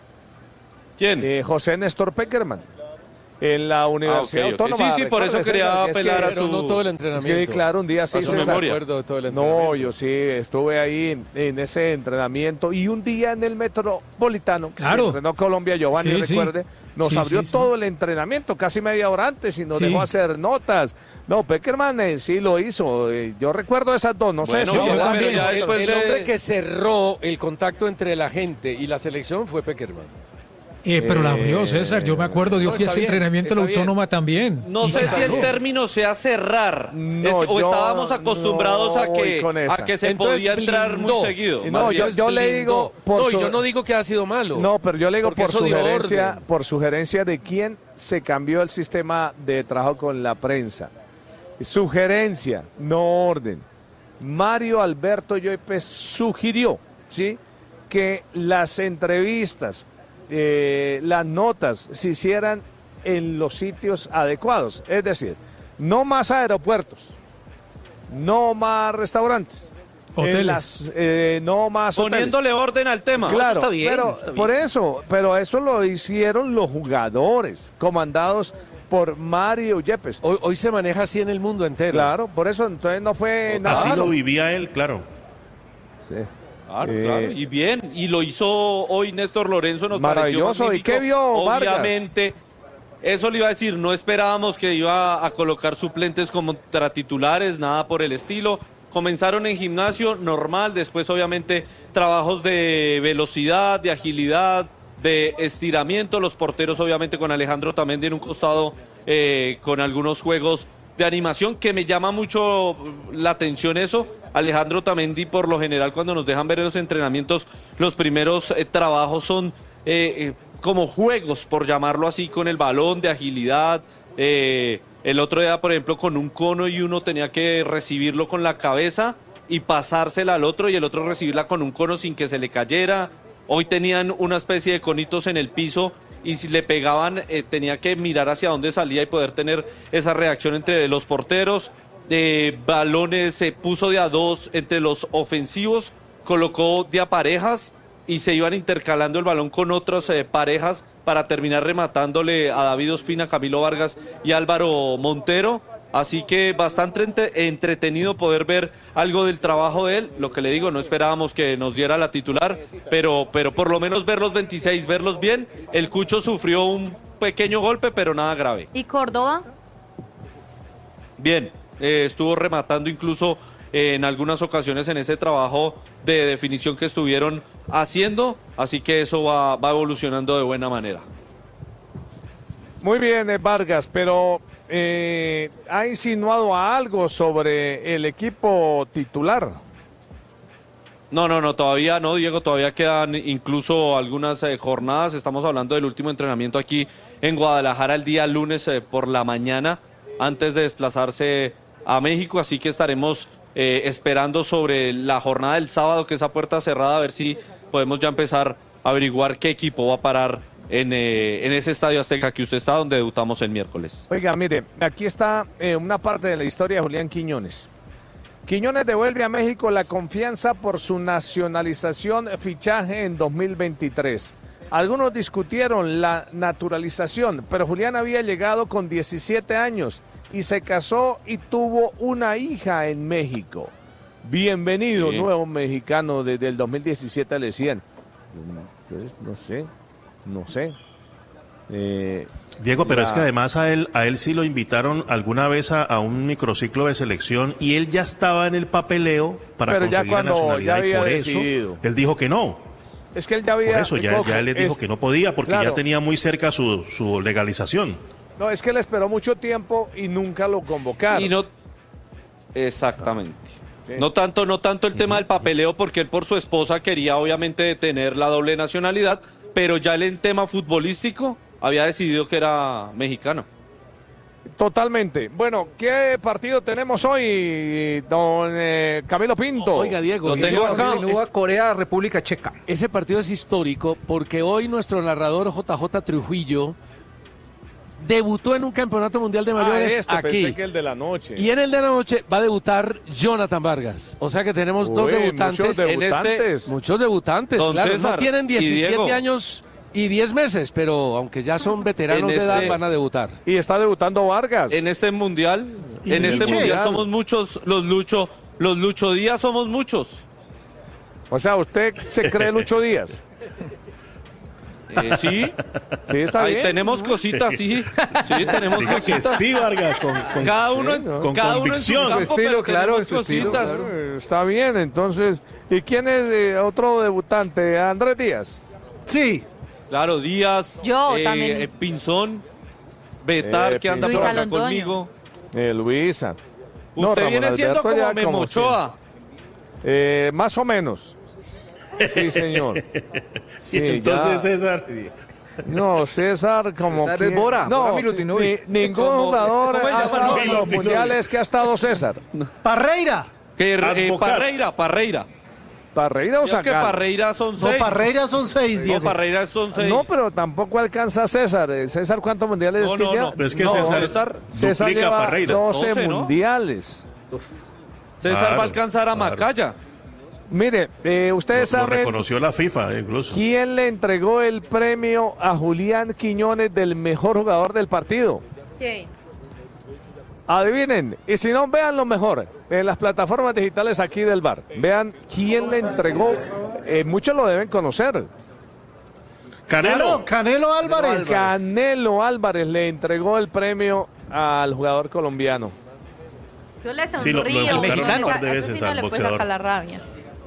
¿Quién? Eh, José Néstor Peckerman. En la Universidad ok, ok. Autónoma. Sí, sí, por eso Recuerde, quería César, que es apelar que- a su- Pero no todo el Sí, entrenamiento. claro, un día sí, A su César. memoria. Recuerdo de todo el No, entrenamiento. yo sí, estuve ahí en, en ese entrenamiento y un día en el Metropolitano, Claro. que entrenó Colombia, Giovanni, Sí, sí. recuerde, nos Sí, abrió sí, sí. todo el entrenamiento, casi media hora antes, y nos Sí. dejó hacer notas. No, Peckerman eh, sí lo hizo. eh, yo recuerdo esas dos, no Bueno, sé si... yo yo- también. El, ya después el de- hombre que cerró el contacto entre la gente y la selección fue Peckerman. Eh, pero la Eh, abrió, César. Yo me acuerdo, yo no, fui a está ese bien, entrenamiento en la está bien. Autónoma también. No Y sé que si el cerró. término sea cerrar, No, es que- o yo estábamos acostumbrados no a voy que, con esa. a que se Entonces, podía entrar muy blindó. seguido. No, más yo- bien. yo le Blindó. digo por No, y su- yo no digo que ha sido malo. No, pero yo le digo Porque por eso dio sugerencia, orden. por sugerencia de quién se cambió el sistema de trabajo con la prensa. Sugerencia, no orden. Mario Alberto Yepes sugirió, ¿sí?, que las entrevistas, eh, las notas se hicieran en los sitios adecuados. Es decir, no más aeropuertos, no más restaurantes, en Hoteles. las, eh, no más hoteles. Poniéndole orden al tema. Claro, está bien, pero está bien. por eso, pero eso lo hicieron los jugadores, comandados por Mario Yepes. Hoy, hoy se maneja así en el mundo entero. Claro, por eso entonces no fue nada. Así malo. lo vivía él, claro. Sí. Claro, Eh, claro, y bien, y lo hizo hoy Néstor Lorenzo, nos Maravilloso. pareció ¿Y magnífico. qué vio Vargas? Obviamente, eso le iba a decir, no esperábamos que iba a colocar suplentes como titulares, nada por el estilo. Comenzaron en gimnasio normal, después obviamente trabajos de velocidad, de agilidad, de estiramiento, los porteros obviamente con Alejandro Tamendi en un costado, eh, con algunos juegos de animación, que me llama mucho la atención eso. Alejandro Tamendi, por lo general, cuando nos dejan ver en los entrenamientos, los primeros eh, trabajos son eh, eh, como juegos, por llamarlo así, con el balón de agilidad. Eh, el otro día, por ejemplo, con un cono y uno tenía que recibirlo con la cabeza y pasársela al otro y el otro recibirla con un cono sin que se le cayera. Hoy tenían una especie de conitos en el piso y si le pegaban eh, tenía que mirar hacia dónde salía y poder tener esa reacción entre los porteros. Eh, balones se puso de a dos entre los ofensivos, colocó de a parejas y se iban intercalando el balón con otras eh, parejas para terminar rematándole a David Ospina, Camilo Vargas y Álvaro Montero. Así que bastante entre- entretenido poder ver algo del trabajo de él. Lo que le digo, no esperábamos que nos diera la titular, pero, pero por lo menos ver los veintiséis, verlos bien. El Cucho sufrió un pequeño golpe, pero nada grave. ¿Y Córdoba? Bien, eh, estuvo rematando incluso eh, en algunas ocasiones en ese trabajo de definición que estuvieron haciendo, así que eso va, va evolucionando de buena manera. Muy bien, eh, Vargas, pero eh, ha insinuado algo sobre el equipo titular. No, no, no, todavía no, Diego, todavía quedan incluso algunas eh, jornadas. Estamos hablando del último entrenamiento aquí en Guadalajara el día lunes eh, por la mañana, antes de desplazarse a México, así que estaremos eh, esperando sobre la jornada del sábado, que es a puerta cerrada, a ver si podemos ya empezar a averiguar qué equipo va a parar en, eh, en ese Estadio Azteca que usted está, donde debutamos el miércoles. Oiga, mire, aquí está eh, una parte de la historia de Julián Quiñones. Quiñones devuelve a México la confianza por su nacionalización, fichaje en dos mil veintitrés. Algunos discutieron la naturalización, pero Julián había llegado con diecisiete años y se casó y tuvo una hija en México. Bienvenido, Sí. nuevo mexicano, desde el dos mil diecisiete le decían. Pues, no sé, no sé. Eh, Diego, pero la- es que además a él, a él sí lo invitaron alguna vez a, a un microciclo de selección y él ya estaba en el papeleo para Pero ya conseguir la cuando ya nacionalidad y había por decidido. eso él dijo que no. Es que él ya había... Por eso ya, Coco, ya él dijo es- que no podía porque claro. ya tenía muy cerca su, su legalización. No, es que él esperó mucho tiempo y nunca lo convocaron. Y no, exactamente. Sí. No tanto, no tanto el tema del papeleo, porque él por su esposa quería obviamente tener la doble nacionalidad, pero ya él en tema futbolístico había decidido que era mexicano. Totalmente. Bueno, ¿qué partido tenemos hoy, don eh, Camilo Pinto? Oiga, Diego, Lo tengo acá. Continúa Corea, República Checa. Ese partido es histórico porque hoy nuestro narrador J J Trujillo debutó en un campeonato mundial de mayores ah, este, aquí. Pensé que el de la noche. Y en el de la noche va a debutar Jonathan Vargas. O sea que tenemos Uy, dos debutantes. Muchos debutantes. En este, muchos debutantes, Don claro. César, no tienen diecisiete años y diez meses, pero aunque ya son veteranos en de edad, este, van a debutar. Y está debutando Vargas. En este mundial, y en este mundial. mundial somos muchos, los Lucho, los Lucho Díaz somos muchos. O sea, ¿usted se cree Lucho Díaz? Eh, sí, sí está ahí bien. tenemos cositas, sí, sí tenemos Diga cositas. que sí, Vargas, con, con, cada uno, en, con cada convicción. uno en su campo, estilo, pero claro, tenemos su estilo, cositas. Claro, está bien, entonces. ¿Y quién es eh, otro debutante? ¿Andrés Díaz? Sí. Claro, Díaz, Yo eh, también. eh, Pinzón, Betar, Eh, que anda Luis por acá Alondoño. conmigo. Eh, Luisa. Usted No, Ramón viene siendo Alberto ya como como Memochoa. Eh, más o menos. Sí, señor. Sí, Entonces, ya. César. No, César como César que... es Bora, no, Bora Milutinovic. ni- ningún ¿Cómo- jugador cómo se ha llama? estado en los Milutinovic. mundiales que ha estado César. Parreira. Que, eh, Advocat. Parreira, Parreira. Parreira o Creo que Zagal. Parreira son No, seis. Parreira son seis, No, Diego. Parreira son seis. No, pero tampoco alcanza a César. Eh, César, ¿cuántos mundiales No, es que no, ya? no. Pero es que No, César, César- César duplica lleva a Parreira. doce doce, ¿no? mundiales. César Claro, va a alcanzar a claro. Macaya. Mire, eh, ustedes Lo, lo saben reconoció la FIFA, eh, incluso. quién le entregó el premio a Julián Quiñones del mejor jugador del partido. ¿Qué? Adivinen, y si no, vean lo mejor en las plataformas digitales aquí del bar. Vean quién le entregó, eh, muchos lo deben conocer. Canelo. Canelo Álvarez. Canelo Álvarez le entregó el premio al jugador colombiano. Yo le Sí, lo- lo sonrío. enfocaron Esa- un par de eso veces sí no al le puede boxeador. sacar la rabia.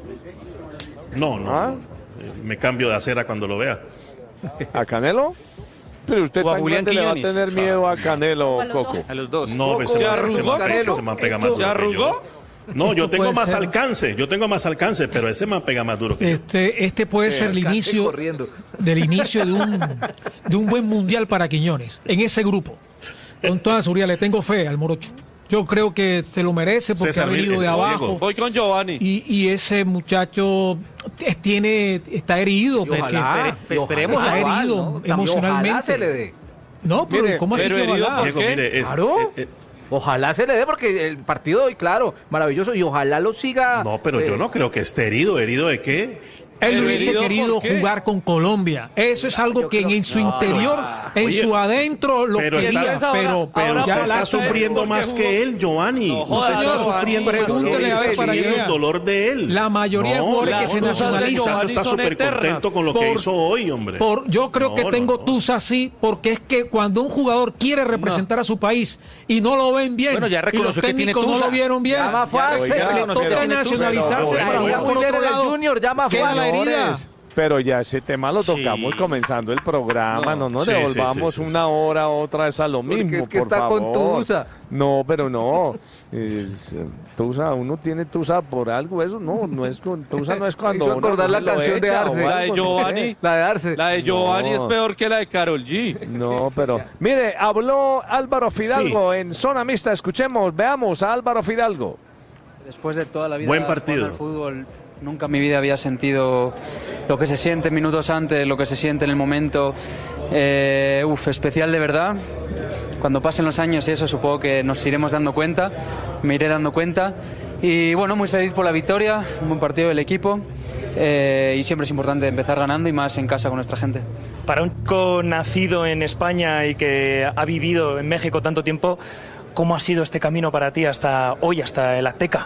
No, no. ¿Ah? no. Eh, Me cambio de acera cuando lo vea. ¿A Canelo? Pero usted O a tan Julián grande le va a Quiñones. tener miedo a Canelo, O a los Coco. dos. A los dos. No, Coco, ese ¿se man- ese arrugó, man, Canelo? ese man pega más Esto- duro ¿Se que yo. arrugó? No, yo Esto tengo puede más ser- alcance, yo tengo más alcance, pero ese man pega más duro que yo. Este, este puede Sí, ser el Alcancé inicio corriendo. del inicio de un, de un buen mundial para Quiñones, en ese grupo. Con toda seguridad, le tengo fe al Morocho. Yo creo que se lo merece porque César, ha venido mire, de Diego. abajo. Voy con Giovanni. Y, y ese muchacho t- tiene, está herido. Y porque ojalá, está y esperemos igual, herido ¿no? También emocionalmente. Ojalá se le dé. No, pero Mire, ¿cómo así pero que herido ojalá? por Diego, qué? mire, es- Claro. eh, eh, Ojalá se le dé porque el partido de hoy, claro, maravilloso. Y ojalá lo siga. no, pero eh, yo no creo que esté herido. ¿Herido de qué? Él ¿Pero hubiese herido querido por qué? jugar con Colombia. Eso es algo Yo que creo- en su No, interior, en Oye, su adentro lo pero quería, está- ahora- pero, pero ahora ya Usted la está sufriendo ¿por qué más jugó? que él, Giovanni. No, Usted joda, está Giovanni, sufriendo más que él. pregúntele a ver Está para que viviendo vea. el dolor de él. La mayoría de No, jugadores las que se cosas de nacionalizan Giovanni está son súper eternas. contento con lo que Por- hizo hoy, hombre. Por, yo creo No, que no, tengo no. tusa así, porque es que cuando un jugador quiere representar a su país y no lo ven bien, Bueno, ya y los reconoció que tiene técnicos no tusa. lo vieron bien, Ya más fácil, se ya le reconoció que toca tiene tusa. nacionalizarse Pero, para bueno, jugar por muy bien otro en el lado. Junior, ya más Queda la fácil. herida. Pero ya ese tema lo Sí. tocamos comenzando el programa, no, nos Sí, sí, devolvamos sí, sí, una hora, otra vez a lo Porque mismo, es que por está con favor. tusa. No, pero no. Es, eh, tusa, uno tiene tusa por algo, eso no, no es con tusa, no es cuando Hizo una acordar la mujer lo canción de echa o Arce. algo, La de no sé. Giovanni. La de Arce. La de Giovanni No. es peor que la de Karol G. No, pero mire, habló Álvaro Fidalgo en zona mixta. Escuchemos, veamos a Álvaro Fidalgo. Después de toda la vida Buen partido. jugando al fútbol, nunca en mi vida había sentido lo que se siente minutos antes, lo que se siente en el momento. Eh, uf, especial de verdad. Cuando pasen los años y eso supongo que nos iremos dando cuenta, me iré dando cuenta. Y bueno, muy feliz por la victoria, un buen partido del equipo. Eh, y siempre es importante empezar ganando y más en casa con nuestra gente. Para un chico nacido en España y que ha vivido en México tanto tiempo, ¿cómo ha sido este camino para ti hasta hoy, hasta el Azteca?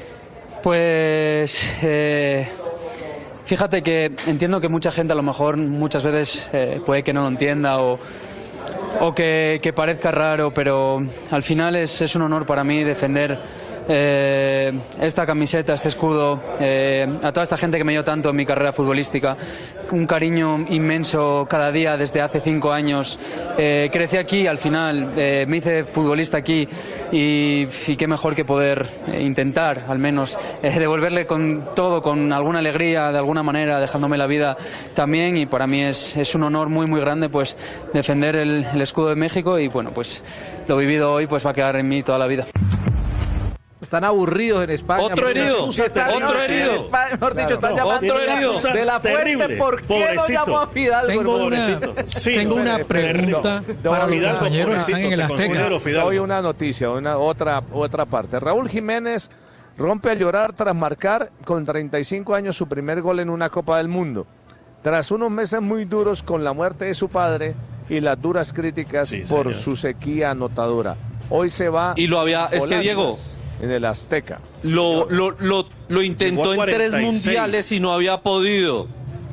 Pues eh, fíjate que entiendo que mucha gente a lo mejor muchas veces eh, puede que no lo entienda o, o que, que parezca raro, pero al final es, es un honor para mí defender eh, esta camiseta, este escudo, eh, a toda esta gente que me dio tanto en mi carrera futbolística, un cariño inmenso cada día desde hace cinco años. Eh, crecí aquí, al final eh, me hice futbolista aquí y, y qué mejor que poder eh, intentar al menos eh, devolverle con todo, con alguna alegría, de alguna manera, dejándome la vida también, y para mí es, es un honor muy muy grande pues defender el, el escudo de México, y bueno, pues lo vivido hoy pues va a quedar en mí toda la vida. Están aburidos en España. Otro herido, Están, otro herido. España, mejor dicho, Claro, están no, llamando otro herido. de la Fuente. Terrible, ¿Por qué pobrecito. no llamó a Fidalgo? Tengo una, Sí, tengo una terrible. pregunta No, para los Fidalgo, compañeros que pobrecito, están en el te Azteca. considero Fidalgo. Hoy una noticia, una otra, otra parte. Raúl Jiménez rompe a llorar tras marcar con treinta y cinco años su primer gol en una Copa del Mundo. Tras unos meses muy duros con la muerte de su padre y las duras críticas Sí, por señor. su sequía anotadora. Hoy se va. Y lo había, es que Holanda, Diego, en el Azteca. lo, lo, lo, lo intentó en Llegó a tres cuarenta y seis. mundiales y no había podido.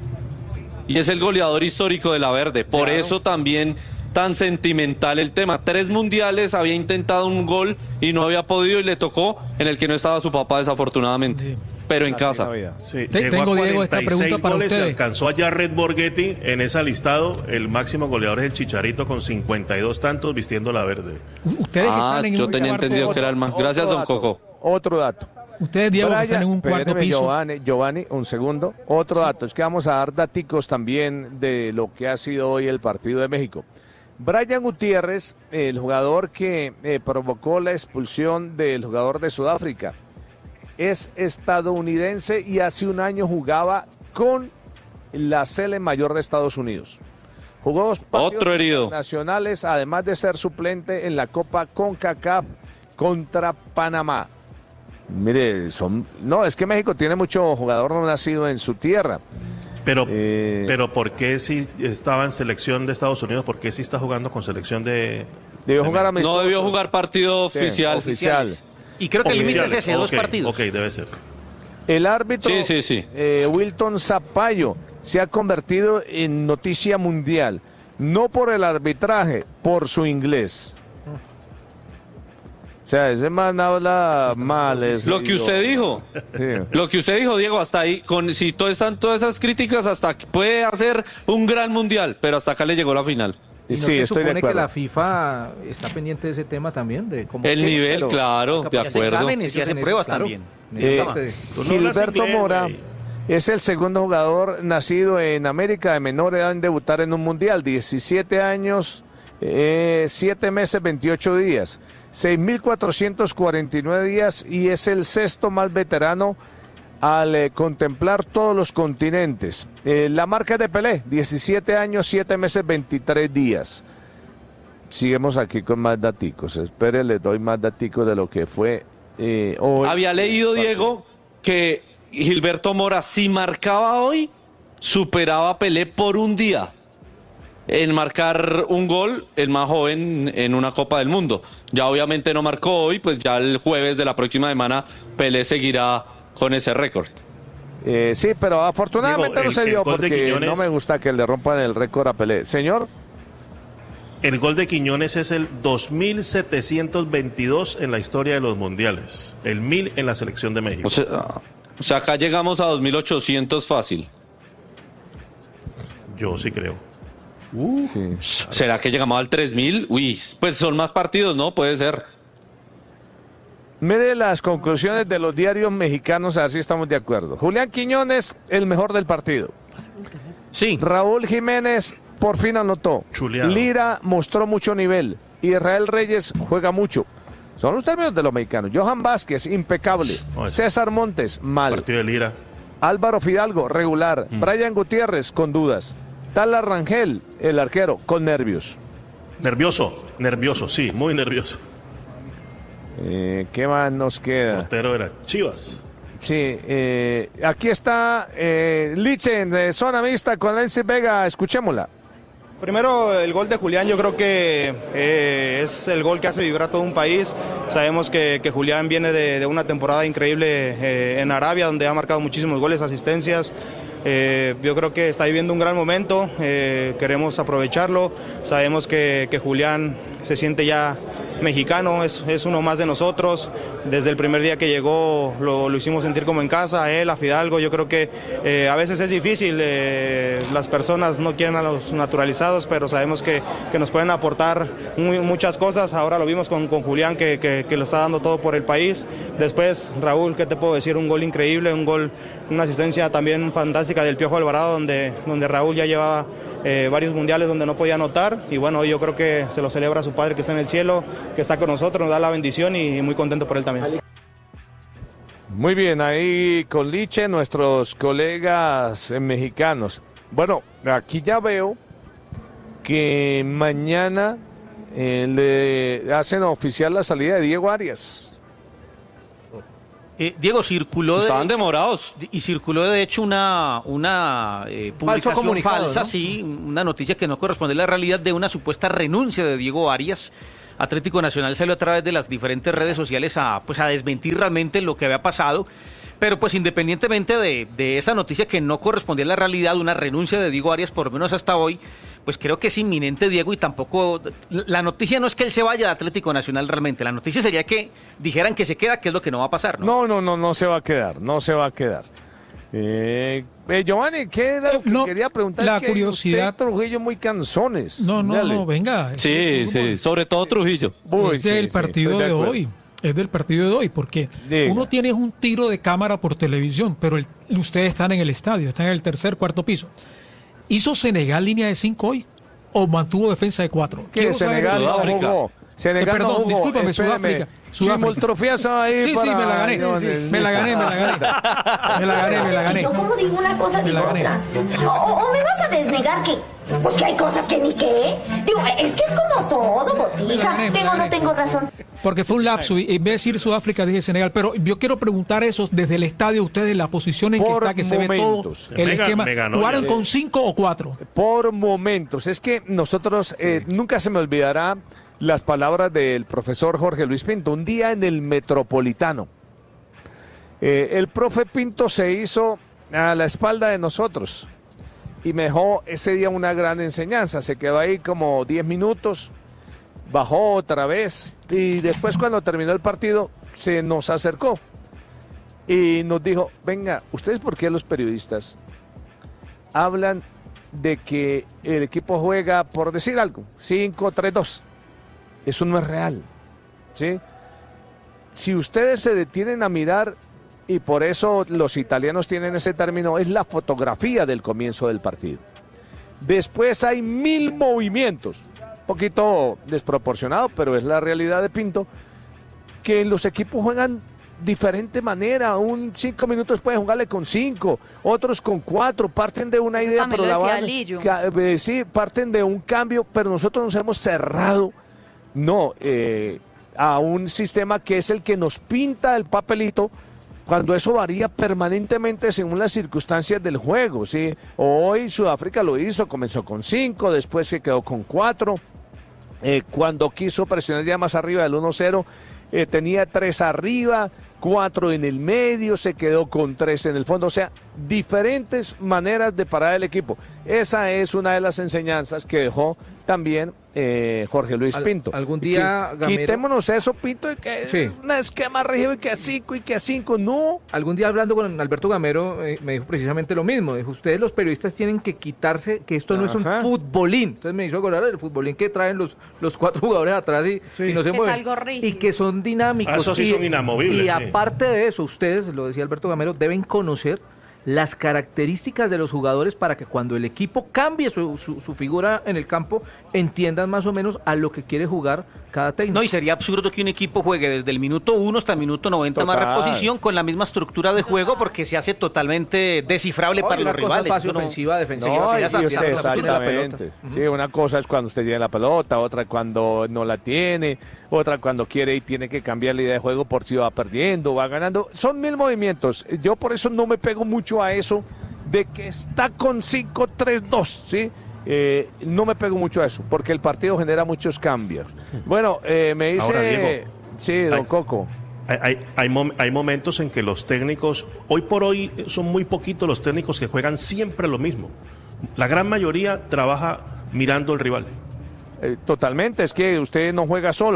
Y es el goleador histórico de la Verde. Por Claro. eso también tan sentimental el tema. Tres mundiales, había intentado un gol y no había podido, y le tocó en el que no estaba su papá, desafortunadamente. Pero en casa. Sí, Te- llegó tengo, a Diego, esta cuarenta y seis pregunta para goles y ustedes. alcanzó a Jared Borghetti en ese listado. El máximo goleador es el Chicharito con cincuenta y dos tantos vistiendo la verde. Ustedes que Ah, están en yo un tenía cuarto- entendido que era el más. Gracias, Otro don dato, Coco. Otro dato. Ustedes, Diego, que Brian, están en un cuarto espéreme, piso. Giovanni, Giovanni, un segundo. Otro dato, es que vamos a dar daticos también de lo que ha sido hoy el partido de México. Brian Gutiérrez, el jugador que eh, provocó la expulsión del jugador de Sudáfrica, es estadounidense y hace un año jugaba con la Sele Mayor de Estados Unidos. Jugó dos partidos Otro herido. nacionales, además de ser suplente en la Copa CONCACAF contra Panamá. Mire, son no, es que México tiene mucho jugador no nacido en su tierra. Pero, Eh, pero ¿por qué si estaba en selección de Estados Unidos? ¿Por qué si está jugando con selección de...? Debió jugar amistoso. No debió jugar partido Sí, oficial. oficial. Y creo que el límite es Oficiales. ese, dos Ok, partidos. Ok, debe ser. El árbitro Sí, sí, sí. eh, Wilton Zapallo se ha convertido en noticia mundial, no por el arbitraje, por su inglés. O sea, ese man habla mal. es- Lo que usted dijo. Sí. Lo que usted dijo, Diego, hasta ahí, con si todo están todas esas críticas, hasta que puede hacer un gran mundial, pero hasta acá le llegó la final. Y no Sí, se estoy de supone que acuerdo. la FIFA está pendiente de ese tema también, de cómo El Sí, nivel, pero- claro, de hace acuerdo. exámenes y hace pruebas claro. también. Eh, Tú no hablas Gilberto inglés, Mora güey. es el segundo jugador nacido en América de menor edad en debutar en un mundial. diecisiete años, eh, siete meses, veintiocho días. seis mil cuatrocientos cuarenta y nueve días y es el sexto más veterano al eh, contemplar todos los continentes. Eh, la marca de Pelé, diecisiete años, siete meses, veintitrés días. Seguimos aquí con más daticos. Espere, les doy más daticos de lo que fue eh, hoy. Había leído, Diego, que Gilberto Mora, si marcaba hoy, superaba a Pelé por un día en marcar un gol, el más joven en una Copa del Mundo. Ya obviamente no marcó hoy, pues ya el jueves de la próxima semana Pelé seguirá con ese récord. Eh, sí, pero afortunadamente Diego, no el- se el dio gol de porque Quiñones- no me gusta que le rompan el récord a Pelé. Señor, El gol de Quiñones es el dos mil setecientos veintidós en la historia de los mundiales. El mil en la selección de México. O sea, o sea, acá llegamos a dos mil ochocientos fácil. Yo sí creo. sí. ¿Será que llegamos al tres mil? Uy, pues son más partidos, ¿no? Puede ser. Mire las conclusiones de los diarios mexicanos, así estamos de acuerdo. Julián Quiñones, el mejor del partido. Sí. Raúl Jiménez por fin anotó. Chuleado. Lira mostró mucho nivel. Israel Reyes juega mucho. Son los términos de los mexicanos. Johan Vázquez, impecable. Oye. César Montes, mal. Partido de Lira. Álvaro Fidalgo, regular. Mm. Brian Gutiérrez, con dudas. Tala Rangel, el arquero, con nervios. Nervioso, nervioso, sí, muy nervioso. Eh, ¿Qué más nos queda? Portero era Chivas. Sí, eh, aquí está eh, Lichen de Zona Mixta con Nancy Vega. Escuchémosla. Primero, el gol de Julián, yo creo que eh, es el gol que hace vibrar todo un país. Sabemos que, que Julián viene de, de una temporada increíble eh, en Arabia, donde ha marcado muchísimos goles, asistencias. Eh, yo creo que está viviendo un gran momento, eh, queremos aprovecharlo. Sabemos que, que Julián se siente ya mexicano, es, es uno más de nosotros. Desde el primer día que llegó lo, lo hicimos sentir como en casa, a él, a Fidalgo. Yo creo que eh, a veces es difícil, eh, las personas no quieren a los naturalizados, pero sabemos que, que nos pueden aportar muy, muchas cosas. Ahora lo vimos con, con Julián, que, que, que lo está dando todo por el país. Después, Raúl, ¿qué te puedo decir? Un gol increíble, un gol, una asistencia también fantástica del Piojo Alvarado, donde, donde Raúl ya llevaba eh, varios mundiales donde no podía anotar, y bueno, yo creo que se lo celebra a su padre que está en el cielo, que está con nosotros, nos da la bendición y muy contento por él también. Muy bien, ahí con Liche, nuestros colegas eh, mexicanos. Bueno, aquí ya veo que mañana eh, le hacen oficial la salida de Diego Arias. Eh, Diego, circuló de, estaban demorados y circuló de hecho una una eh, publicación falsa, ¿no? Sí, una noticia que no corresponde a la realidad de una supuesta renuncia de Diego Arias. Atlético Nacional salió a través de las diferentes redes sociales a pues a desmentir realmente lo que había pasado. Pero pues independientemente de, de esa noticia que no correspondía a la realidad, una renuncia de Diego Arias, por lo menos hasta hoy, pues creo que es inminente, Diego, y tampoco, la noticia no es que él se vaya de Atlético Nacional realmente, la noticia sería que dijeran que se queda, que es lo que no va a pasar, ¿no? No, no, no, no se va a quedar, no se va a quedar. Eh, eh, Giovanni, ¿qué era lo que no, quería preguntar? La es que curiosidad. Usted, Trujillo, muy cansones. No, no, Dale. no, venga. Sí, sí, sobre todo Trujillo. Uy, es del sí, partido sí, de, de hoy. Es del partido de hoy, porque Diga. Uno tiene un tiro de cámara por televisión, pero el, ustedes están en el estadio, están en el tercer, cuarto piso. ¿Hizo Senegal línea de cinco hoy o mantuvo defensa de cuatro? ¿Qué Senegal no jugó? Senegal eh, perdón, no jugó. Discúlpame, Espérame. Sudáfrica. Sudáfrica. Ahí sí, para... sí, me la gané. No, sí, sí. Me la gané, me la gané. Me la gané, me la gané. Yo como digo una cosa, digo otra. O, o me vas a desnegar que, pues que hay cosas que ni qué. Digo, es que es como todo, botija. Tengo o no tengo razón. Porque fue un lapso y en vez de decir Sudáfrica dije Senegal, pero yo quiero preguntar eso desde el estadio, ustedes la posición en Por que está, que momentos. Se ve todo el Mega, esquema. mega, no, ¿Jugaron ya. con cinco o cuatro? Por momentos. Es que nosotros, eh, nunca se me olvidará las palabras del profesor Jorge Luis Pinto, un día en el Metropolitano. Eh, el profe Pinto se hizo a la espalda de nosotros y me dejó ese día una gran enseñanza. Se quedó ahí como diez minutos, bajó otra vez y después cuando terminó el partido se nos acercó y nos dijo, venga, ¿ustedes por qué los periodistas hablan de que el equipo juega, por decir algo, cinco tres dos? Eso no es real, ¿sí? Si ustedes se detienen a mirar, y por eso los italianos tienen ese término, es la fotografía del comienzo del partido. Después hay mil movimientos, un poquito desproporcionado, pero es la realidad de Pinto, que los equipos juegan diferente manera. Un cinco minutos pueden jugarle con cinco, otros con cuatro, parten de una Eso idea, pero la van, que, eh, sí, parten de un cambio, pero nosotros nos hemos cerrado. No, eh, a un sistema que es el que nos pinta el papelito, cuando eso varía permanentemente según las circunstancias del juego, ¿sí? Hoy Sudáfrica lo hizo, comenzó con cinco, después se quedó con cuatro, eh, cuando quiso presionar ya más arriba del uno cero, eh, tenía tres arriba, cuatro en el medio, se quedó con tres en el fondo, o sea, diferentes maneras de parar el equipo. Esa es una de las enseñanzas que dejó también eh, Jorge Luis Al, Pinto. Algún día, Gamero, quitémonos eso, Pinto, y que sí. un esquema rígido y que a cinco y que a cinco, no. Algún día hablando con Alberto Gamero eh, me dijo precisamente lo mismo. Dijo, ustedes los periodistas tienen que quitarse que esto no Ajá. es un futbolín. Entonces me hizo acordar del futbolín que traen los, los cuatro jugadores atrás y, sí. y no se mueven. Es algo rígido. Y que son dinámicos. Ah, eso sí y, son inamovibles. Y sí. aparte de eso, ustedes, lo decía Alberto Gamero, deben conocer las características de los jugadores para que cuando el equipo cambie su, su, su figura en el campo, entiendan más o menos a lo que quiere jugar cada técnico. No, y sería absurdo que un equipo juegue desde el minuto uno hasta el minuto noventa Total. más reposición con la misma estructura de juego porque se hace totalmente descifrable oh, para los rivales. Fase ofensiva, defensiva. No, sí, y usted, exactamente. Sí, una cosa es cuando usted tiene la pelota, otra cuando no la tiene, otra cuando quiere y tiene que cambiar la idea de juego por si va perdiendo, va ganando. Son mil movimientos. Yo por eso no me pego mucho a eso de que está con cinco tres dos, ¿sí? Eh, no me pego mucho a eso, porque el partido genera muchos cambios. Bueno, eh, me dice... Ahora, Diego, sí, don hay, Coco. Hay, hay, hay, mom hay momentos en que los técnicos, hoy por hoy son muy poquitos los técnicos que juegan siempre lo mismo. La gran mayoría trabaja mirando al rival. Eh, totalmente, es que usted no juega solo.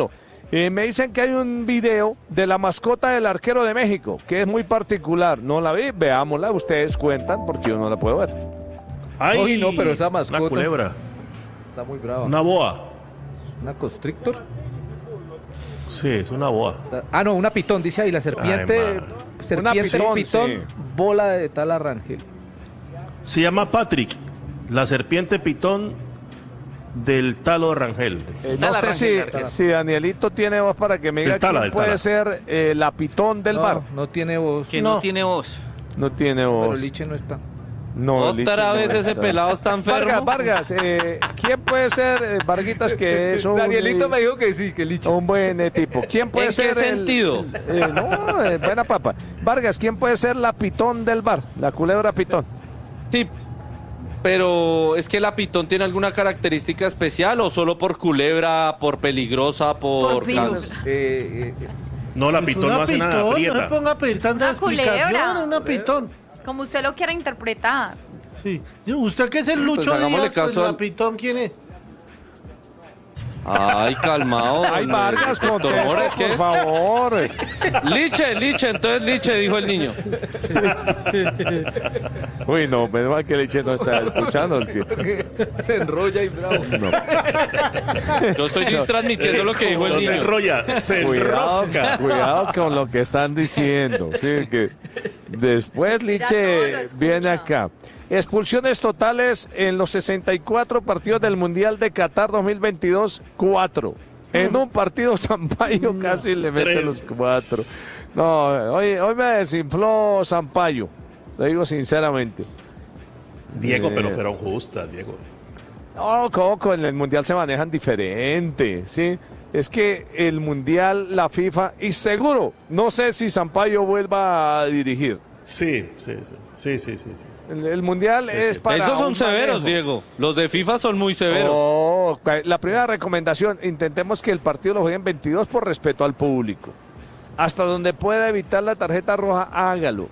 Eh, me dicen que hay un video de la mascota del arquero de México, que es muy particular. No la vi, veámosla, ustedes cuentan, porque yo no la puedo ver. ¡Ay! Uy, no, pero esa mascota Una culebra. está muy brava. Una boa. ¿Una constrictor? Sí, es una boa. Ah, no, una pitón, dice ahí, la serpiente. Ay, serpiente Una pitón, pitón, sí. bola de tal arrangel. Se llama Patrick, la serpiente pitón del talo de Rangel. Eh, no sé si, si Danielito tiene voz para que me diga Del Tala, quién del puede Tala. ser eh, la pitón del no, bar. No tiene voz. Que no, no tiene voz. No tiene voz. Pero Liche no está. No, Liche Otra no vez está. ese pelado está enfermo. Vargas, Vargas, eh, ¿quién puede ser, eh, Varguitas, que es un... Danielito me dijo que sí, que Liche. Un buen eh, tipo. ¿Quién puede ¿En ser qué el- sentido? eh, no, eh, buena papa. Vargas, ¿quién puede ser la pitón del bar? La culebra pitón. Sí, pero es que la pitón tiene alguna característica especial o solo por culebra, por peligrosa, por... Por virus. Eh, eh, No, la Es pitón una no hace nada, pitón, no aprieta. se ponga a pedir tanta Una culebra. explicación, una pitón. Como usted lo quiera interpretar. Sí. ¿Usted qué es el Lucho Pues hagámosle Díaz? Pues caso la al- pitón, ¿quién es? Ay, calmado. Ay, don, Vargas, eh, doctor conteste, Mores, ¿qué por es? favor. Liche, Liche, entonces Liche, dijo el niño. Uy, no, menos mal que Liche no está escuchando. porque- se enrolla y bravo. No. Yo estoy transmitiendo lo que dijo el No se niño. enrolla, se Cuidado, enrosca. cuidado con lo que están diciendo. Sí, que después todo lo Liche escucha. viene acá. Expulsiones totales en los sesenta y cuatro partidos del Mundial de Qatar dos mil veintidós, cuatro. En un partido Sampaio casi le mete Tres. los cuatro. No, hoy, hoy me desinfló Sampaio, lo digo sinceramente. Diego, Eh, pero fueron justas, Diego. No, Coco, en el Mundial se manejan diferente, ¿sí? Es que el Mundial, la FIFA, y seguro, no sé si Sampaio vuelva a dirigir. Sí, sí, sí, sí, sí, sí, sí. El, el Mundial Sí, es sí. para Esos son un severos, manejo. Diego. Los de FIFA son muy severos. Oh, la primera recomendación, intentemos que el partido lo jueguen veintidós por respeto al público. Hasta donde pueda evitar la tarjeta roja, hágalo.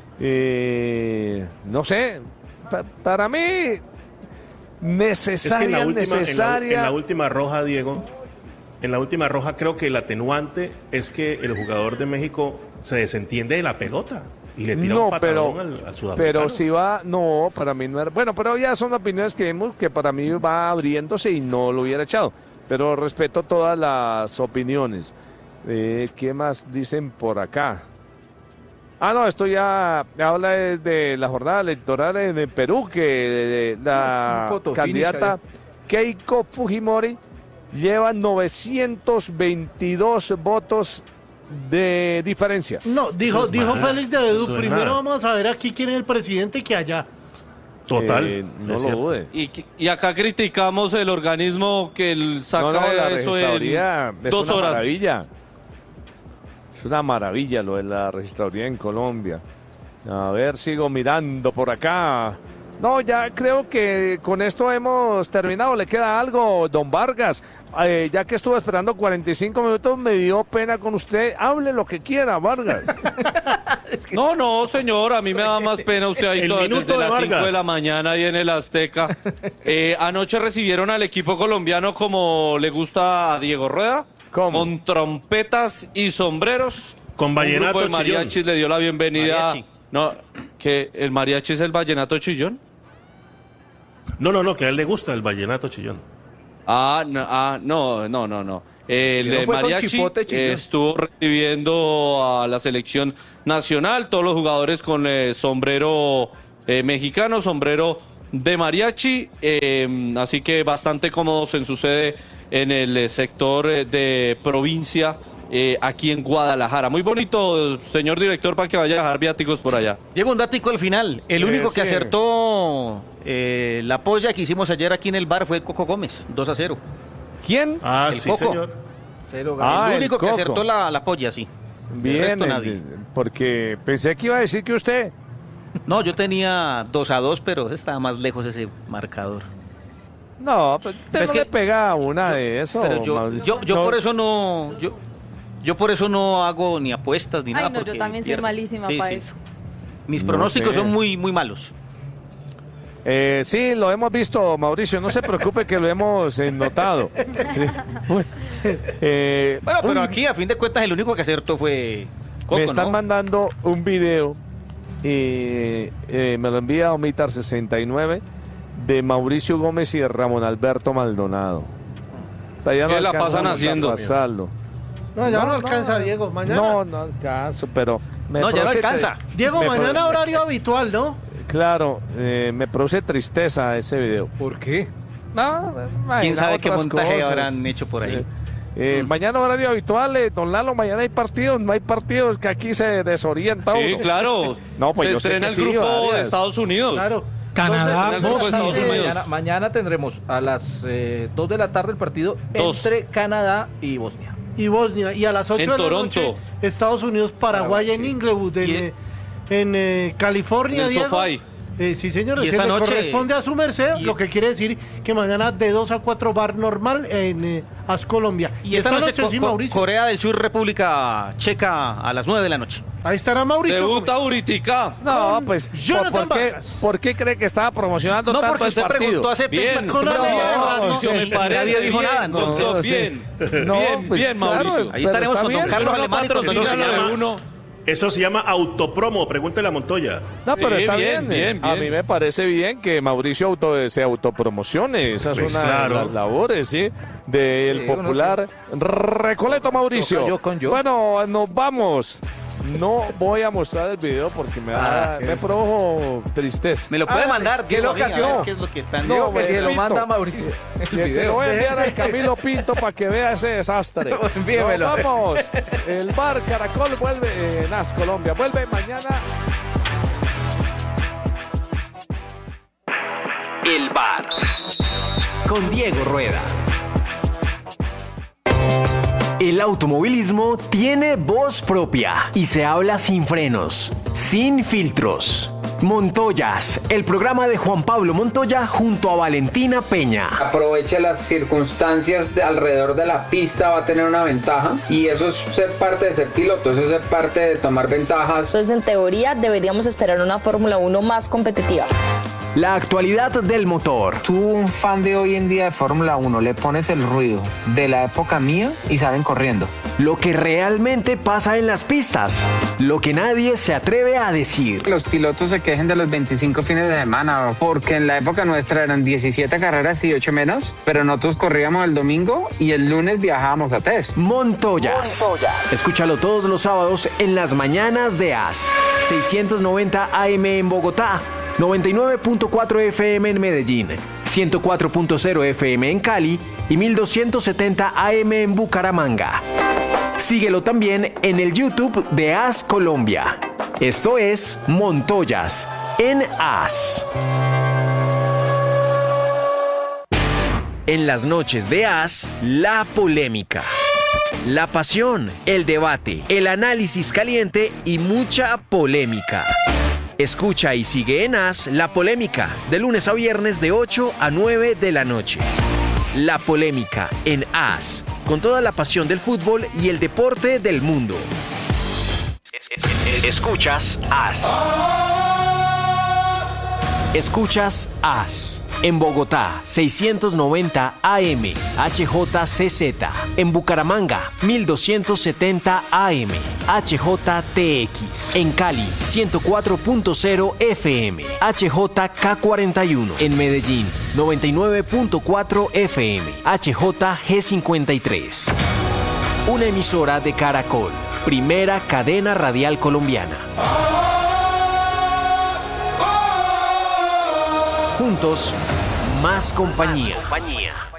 Eh, no sé, pa- para mí, Es que en necesaria, la, última, en, la, necesaria. en la última roja, Diego, en la última roja creo que el atenuante es que el jugador de México se desentiende de la pelota y le tira No, un patadón pero- al, al sudafricano. Pero si va, no, para mí no era. Bueno, pero ya son opiniones que vemos que para mí va abriéndose y no lo hubiera echado. Pero respeto todas las opiniones. Eh, ¿Qué más dicen por acá? Ah, no, esto ya habla de, de la jornada electoral en el Perú, que eh, la Un photo candidata finish Keiko Fujimori lleva novecientos veintidós votos de diferencia. No, dijo, Eso es dijo más, Félix de Bedú, eso es primero nada. vamos a ver aquí quién es el presidente que allá. Total, Eh, no es lo cierto. dude. Y, y acá criticamos el organismo que el saca No, no, la eso registraduría en es dos una horas. maravilla. Es una maravilla lo de la registraduría en Colombia. A ver, sigo mirando por acá. No, ya creo que con esto hemos terminado. ¿Le queda algo, don Vargas? Eh, ya que estuve esperando cuarenta y cinco minutos, me dio pena con usted. Hable lo que quiera, Vargas. No, no, señor, a mí me da más pena usted ahí El todo, minuto desde de las cinco Vargas. de la mañana ahí en el Azteca. Eh, anoche recibieron al equipo colombiano como le gusta a Diego Rueda, ¿Cómo? con trompetas y sombreros. Con Un vallenato grupo de chillón. mariachis le dio la bienvenida. Mariachi. No, que el mariachi es el vallenato chillón. No, no, no, que a él le gusta el vallenato chillón. Ah, no, ah, no, no, no, no. El Que no eh, fue con mariachi chipote, chillón. eh, estuvo recibiendo a la selección nacional, todos los jugadores con eh, sombrero eh, mexicano, sombrero de mariachi, eh, así que bastante cómodos en su sede en el eh, sector eh, de provincia, eh, aquí en Guadalajara. Muy bonito, señor director, para que vaya a dejar viáticos por allá. Llega un datico al final. El Eh, único que sí. acertó eh, la polla que hicimos ayer aquí en el bar fue Coco Gómez, dos a cero. ¿Quién? Ah, El sí, Coco. señor. Cero Ah, el el único que Coco. acertó la, la polla, sí. El Bien, resto eh, nadie. porque pensé que iba a decir que usted. No, yo tenía dos a dos, pero estaba más lejos ese marcador. No, pero usted Es no que- le pega una de eso. Pero yo, Mauricio. yo, yo No, por eso no, yo, yo por eso no hago ni apuestas ni Ay, nada. no, yo porque también soy pierdo. malísima Sí, para sí. eso. Mis No pronósticos sé. son muy, muy malos. Eh, sí, lo hemos visto, Mauricio, no se preocupe que lo hemos eh, notado. Sí. Eh, bueno, pero un... aquí a fin de cuentas el único que acertó fue Coco, me están ¿no? mandando un video y eh, me lo envía Omitar sesenta y nueve de Mauricio Gómez y de Ramón Alberto Maldonado. Ya no ¿Qué la pasan haciendo? Pasarlo. No, ya no, No, alcanza, no, Diego. Mañana. No, no alcanzo, pero... Me No, ya no produce- alcanza. Diego, me mañana pro- horario habitual, ¿no? Claro, eh, me produce tristeza ese video. ¿Por qué? No, ¿Quién sabe qué otras montaje cosas. habrán hecho por ahí? Sí. Eh, Mañana horario habitual, eh, don Lalo, mañana hay partidos, no hay partidos que aquí se desorienta Sí, uno. claro. No, pues se yo sé estrena que el sí, grupo varias. de Estados Unidos. Claro. Canadá, Entonces, en el grupo de Estados Bosnia. Unidos. Mañana, mañana tendremos a las eh, dos de la tarde el partido Dos. entre Canadá y Bosnia. Y Bosnia. Y a las ocho En de la Toronto. noche, Estados Unidos, Paraguay, Paraguay, en sí. Inglewood, en, Y- eh, en eh, California, En el Diego. SoFi. Eh, sí, señores, Y se esta le noche- corresponde a su merced, y- lo que quiere decir que mañana de dos a cuatro bar normal en eh, As Colombia. Y esta, noche, Co- sí, Co- Mauricio. Corea del Sur, República Checa a las nueve de la noche. Ahí estará Mauricio. Debuta Gómez. Uritica. No, con pues, Jonathan ¿por, qué, Vargas. ¿por qué cree que estaba promocionando No, tanto porque el usted partido? preguntó hace Bien, tiempo. con No, Mauricio, no, Mauricio, no, me parece nadie dijo bien, nada. don No, Sos, sí. bien, No, bien, pues, bien, claro, Mauricio. Ahí pero estaremos está con don bien, Carlos Uno no Alemán y con don patrocina José lo de Llama. uno. Eso se llama autopromo, pregúntele a Montoya. No, pero Sí, está bien, bien. bien, A bien. mí me parece bien que Mauricio auto, se autopromocione. Esa es Pues una claro. de las labores, ¿sí? Del Sí, popular Recoleto Mauricio. Yo, yo con yo. Bueno, nos vamos. No voy a mostrar el video porque me, da, Ah, qué me es. produjo tristeza. Me lo puede Ah, mandar, ¿qué Diego, lo a mí, a ver ocasión? qué es lo que están... No, Digo que si repito. lo manda Mauricio. el Que se video. lo voy a enviar al Camilo Pinto para que vea ese desastre. Envíemelo. Nos vamos. El bar Caracol vuelve en As Colombia. Vuelve mañana. El bar con Diego Rueda. El automovilismo tiene voz propia y se habla sin frenos, sin filtros. Montoyas, el programa de Juan Pablo Montoya junto a Valentina Peña. Aproveche las circunstancias de alrededor de la pista, va a tener una ventaja y eso es ser parte de ser piloto, eso es ser parte de tomar ventajas. Entonces, en teoría, deberíamos esperar una Fórmula uno más competitiva. La actualidad del motor. Tú, un fan de hoy en día de Fórmula uno, le pones el ruido de la época mía y salen corriendo. Lo que realmente pasa en las pistas. Lo que nadie se atreve a decir. Los pilotos se quejen de los veinticinco fines de semana, porque en la época nuestra eran diecisiete carreras y ocho menos, pero nosotros corríamos el domingo y el lunes viajábamos a test. Montoyas. Montoyas. Escúchalo todos los sábados en las mañanas de As. seiscientos noventa A M en Bogotá. noventa y nueve punto cuatro F M en Medellín, ciento cuatro punto cero F M en Cali y mil doscientos setenta A M en Bucaramanga. Síguelo también en el YouTube de As Colombia. Esto es Montoyas en As. En las noches de As, la polémica, la pasión, el debate, el análisis caliente y mucha polémica. Escucha y sigue en As La Polémica, de lunes a viernes de ocho a nueve de la noche. La Polémica en As, con toda la pasión del fútbol y el deporte del mundo. Escuchas As. Escuchas As. En Bogotá, seiscientos noventa A M, H J C Z. En Bucaramanga, mil doscientos setenta A M, H J T X. En Cali, ciento cuatro punto cero F M, H J K cuarenta y uno. En Medellín, noventa y nueve punto cuatro F M, H J G cincuenta y tres. Una emisora de Caracol, primera cadena radial colombiana. Juntos, más compañía.